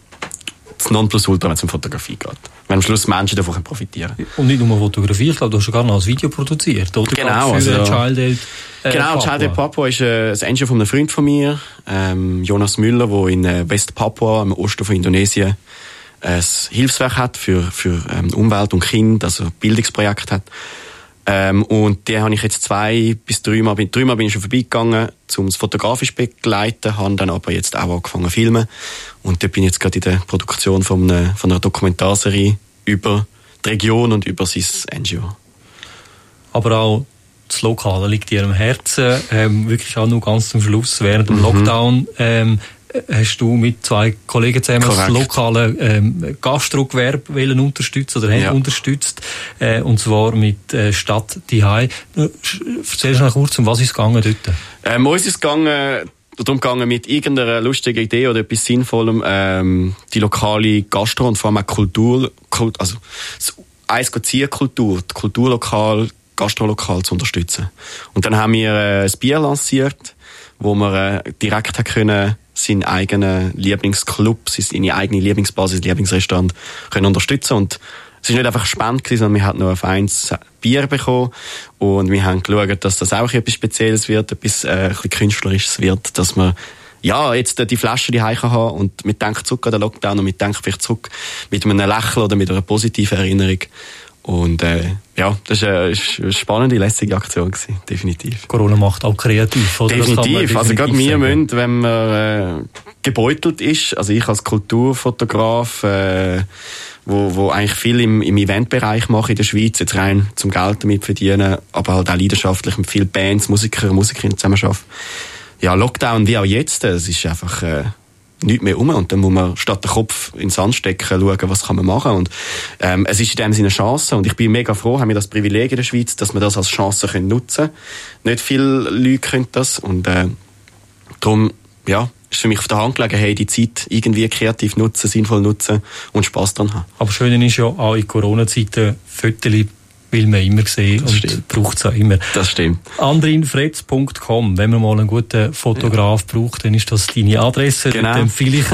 das Nonplusultra, wenn es um Fotografie geht. Wenn am Schluss Menschen davon profitieren können. Und nicht nur Fotografie, ich glaube, du hast sogar noch ein Video produziert, oder? Genau. Für also, Child Aid äh, Genau, Papua. Child Aid Papua ist äh, das Engine von einem Freund von mir, ähm, Jonas Müller, der in äh, West Papua, im Osten von Indonesien, ein Hilfswerk hat für, für ähm, Umwelt und Kinder, also ein Bildungsprojekt hat. Ähm, und die habe ich jetzt zwei bis drei Mal, drei Mal bin ich schon vorbeigegangen, um es fotografisch zu begleiten, habe dann aber jetzt auch angefangen zu filmen. Und da bin ich jetzt gerade in der Produktion von einer, von einer Dokumentarserie über die Region und über sein N G O. Aber auch das Lokale liegt dir am Herzen, ähm, wirklich auch nur ganz zum Schluss, während dem mhm. Lockdown, ähm, hast du mit zwei Kollegen zusammen Korrekt. das lokale ähm, Gastrogewerbe wollen unterstützen oder haben ja. unterstützt, äh, und zwar mit äh, Stadt Dihai. Erzähl uns noch kurz, um was ist es gegangen dort? Ähm, uns ist es gegangen, darum gegangen, mit irgendeiner lustigen Idee oder etwas Sinnvollem ähm, die lokale Gastro- und vor allem auch Kultur, Kult, also eins Zielkultur, die Kulturlokal, Gastrolokal zu unterstützen. Und dann haben wir äh, ein Bier lanciert, wo wir äh, direkt können seinen eigenen Lieblingsclub, seine eigene Lieblingsbasis, Lieblingsrestaurant können unterstützen. Und es ist nicht einfach spannend gewesen, sondern wir haben noch ein feines Bier bekommen und wir haben geschaut, dass das auch etwas Spezielles wird, etwas äh, ein bisschen Künstlerisches wird, dass wir ja, jetzt äh, die Flasche die Hause haben und wir denken zurück an den Lockdown und wir denken vielleicht zurück mit einem Lächeln oder mit einer positiven Erinnerung. Und äh, ja, das war eine, eine spannende, lässige Aktion gewesen, definitiv. Corona macht auch kreativ, oder? Definitiv. definitiv also gerade wir sagen. müssen, wenn man äh, gebeutelt ist, also ich als Kulturfotograf, äh, wo, wo eigentlich viel im, im Eventbereich mache in der Schweiz, jetzt rein zum Geld damit verdienen, aber halt auch leidenschaftlich mit vielen Bands, Musiker, Musikerinnen zusammen arbeiten. Ja, Lockdown wie auch jetzt, es ist einfach äh, nichts mehr um und dann muss man statt den Kopf in den Sand stecken, schauen, was kann man machen und ähm, es ist in dem Sinne eine Chance und ich bin mega froh, haben wir das Privileg in der Schweiz, dass wir das als Chance können nutzen. Nicht viele Leute können das und äh, darum, ja, ist für mich auf der Hand gelegen, hey, die Zeit irgendwie kreativ nutzen, sinnvoll nutzen und Spass dran haben. Aber schön ist ja auch in Corona-Zeiten Fotos will man immer sehen das und braucht es auch immer. Das stimmt. andrinfretz punkt com, wenn man mal einen guten Fotograf ja. braucht, dann ist das deine Adresse. Genau. Dann empfehle ich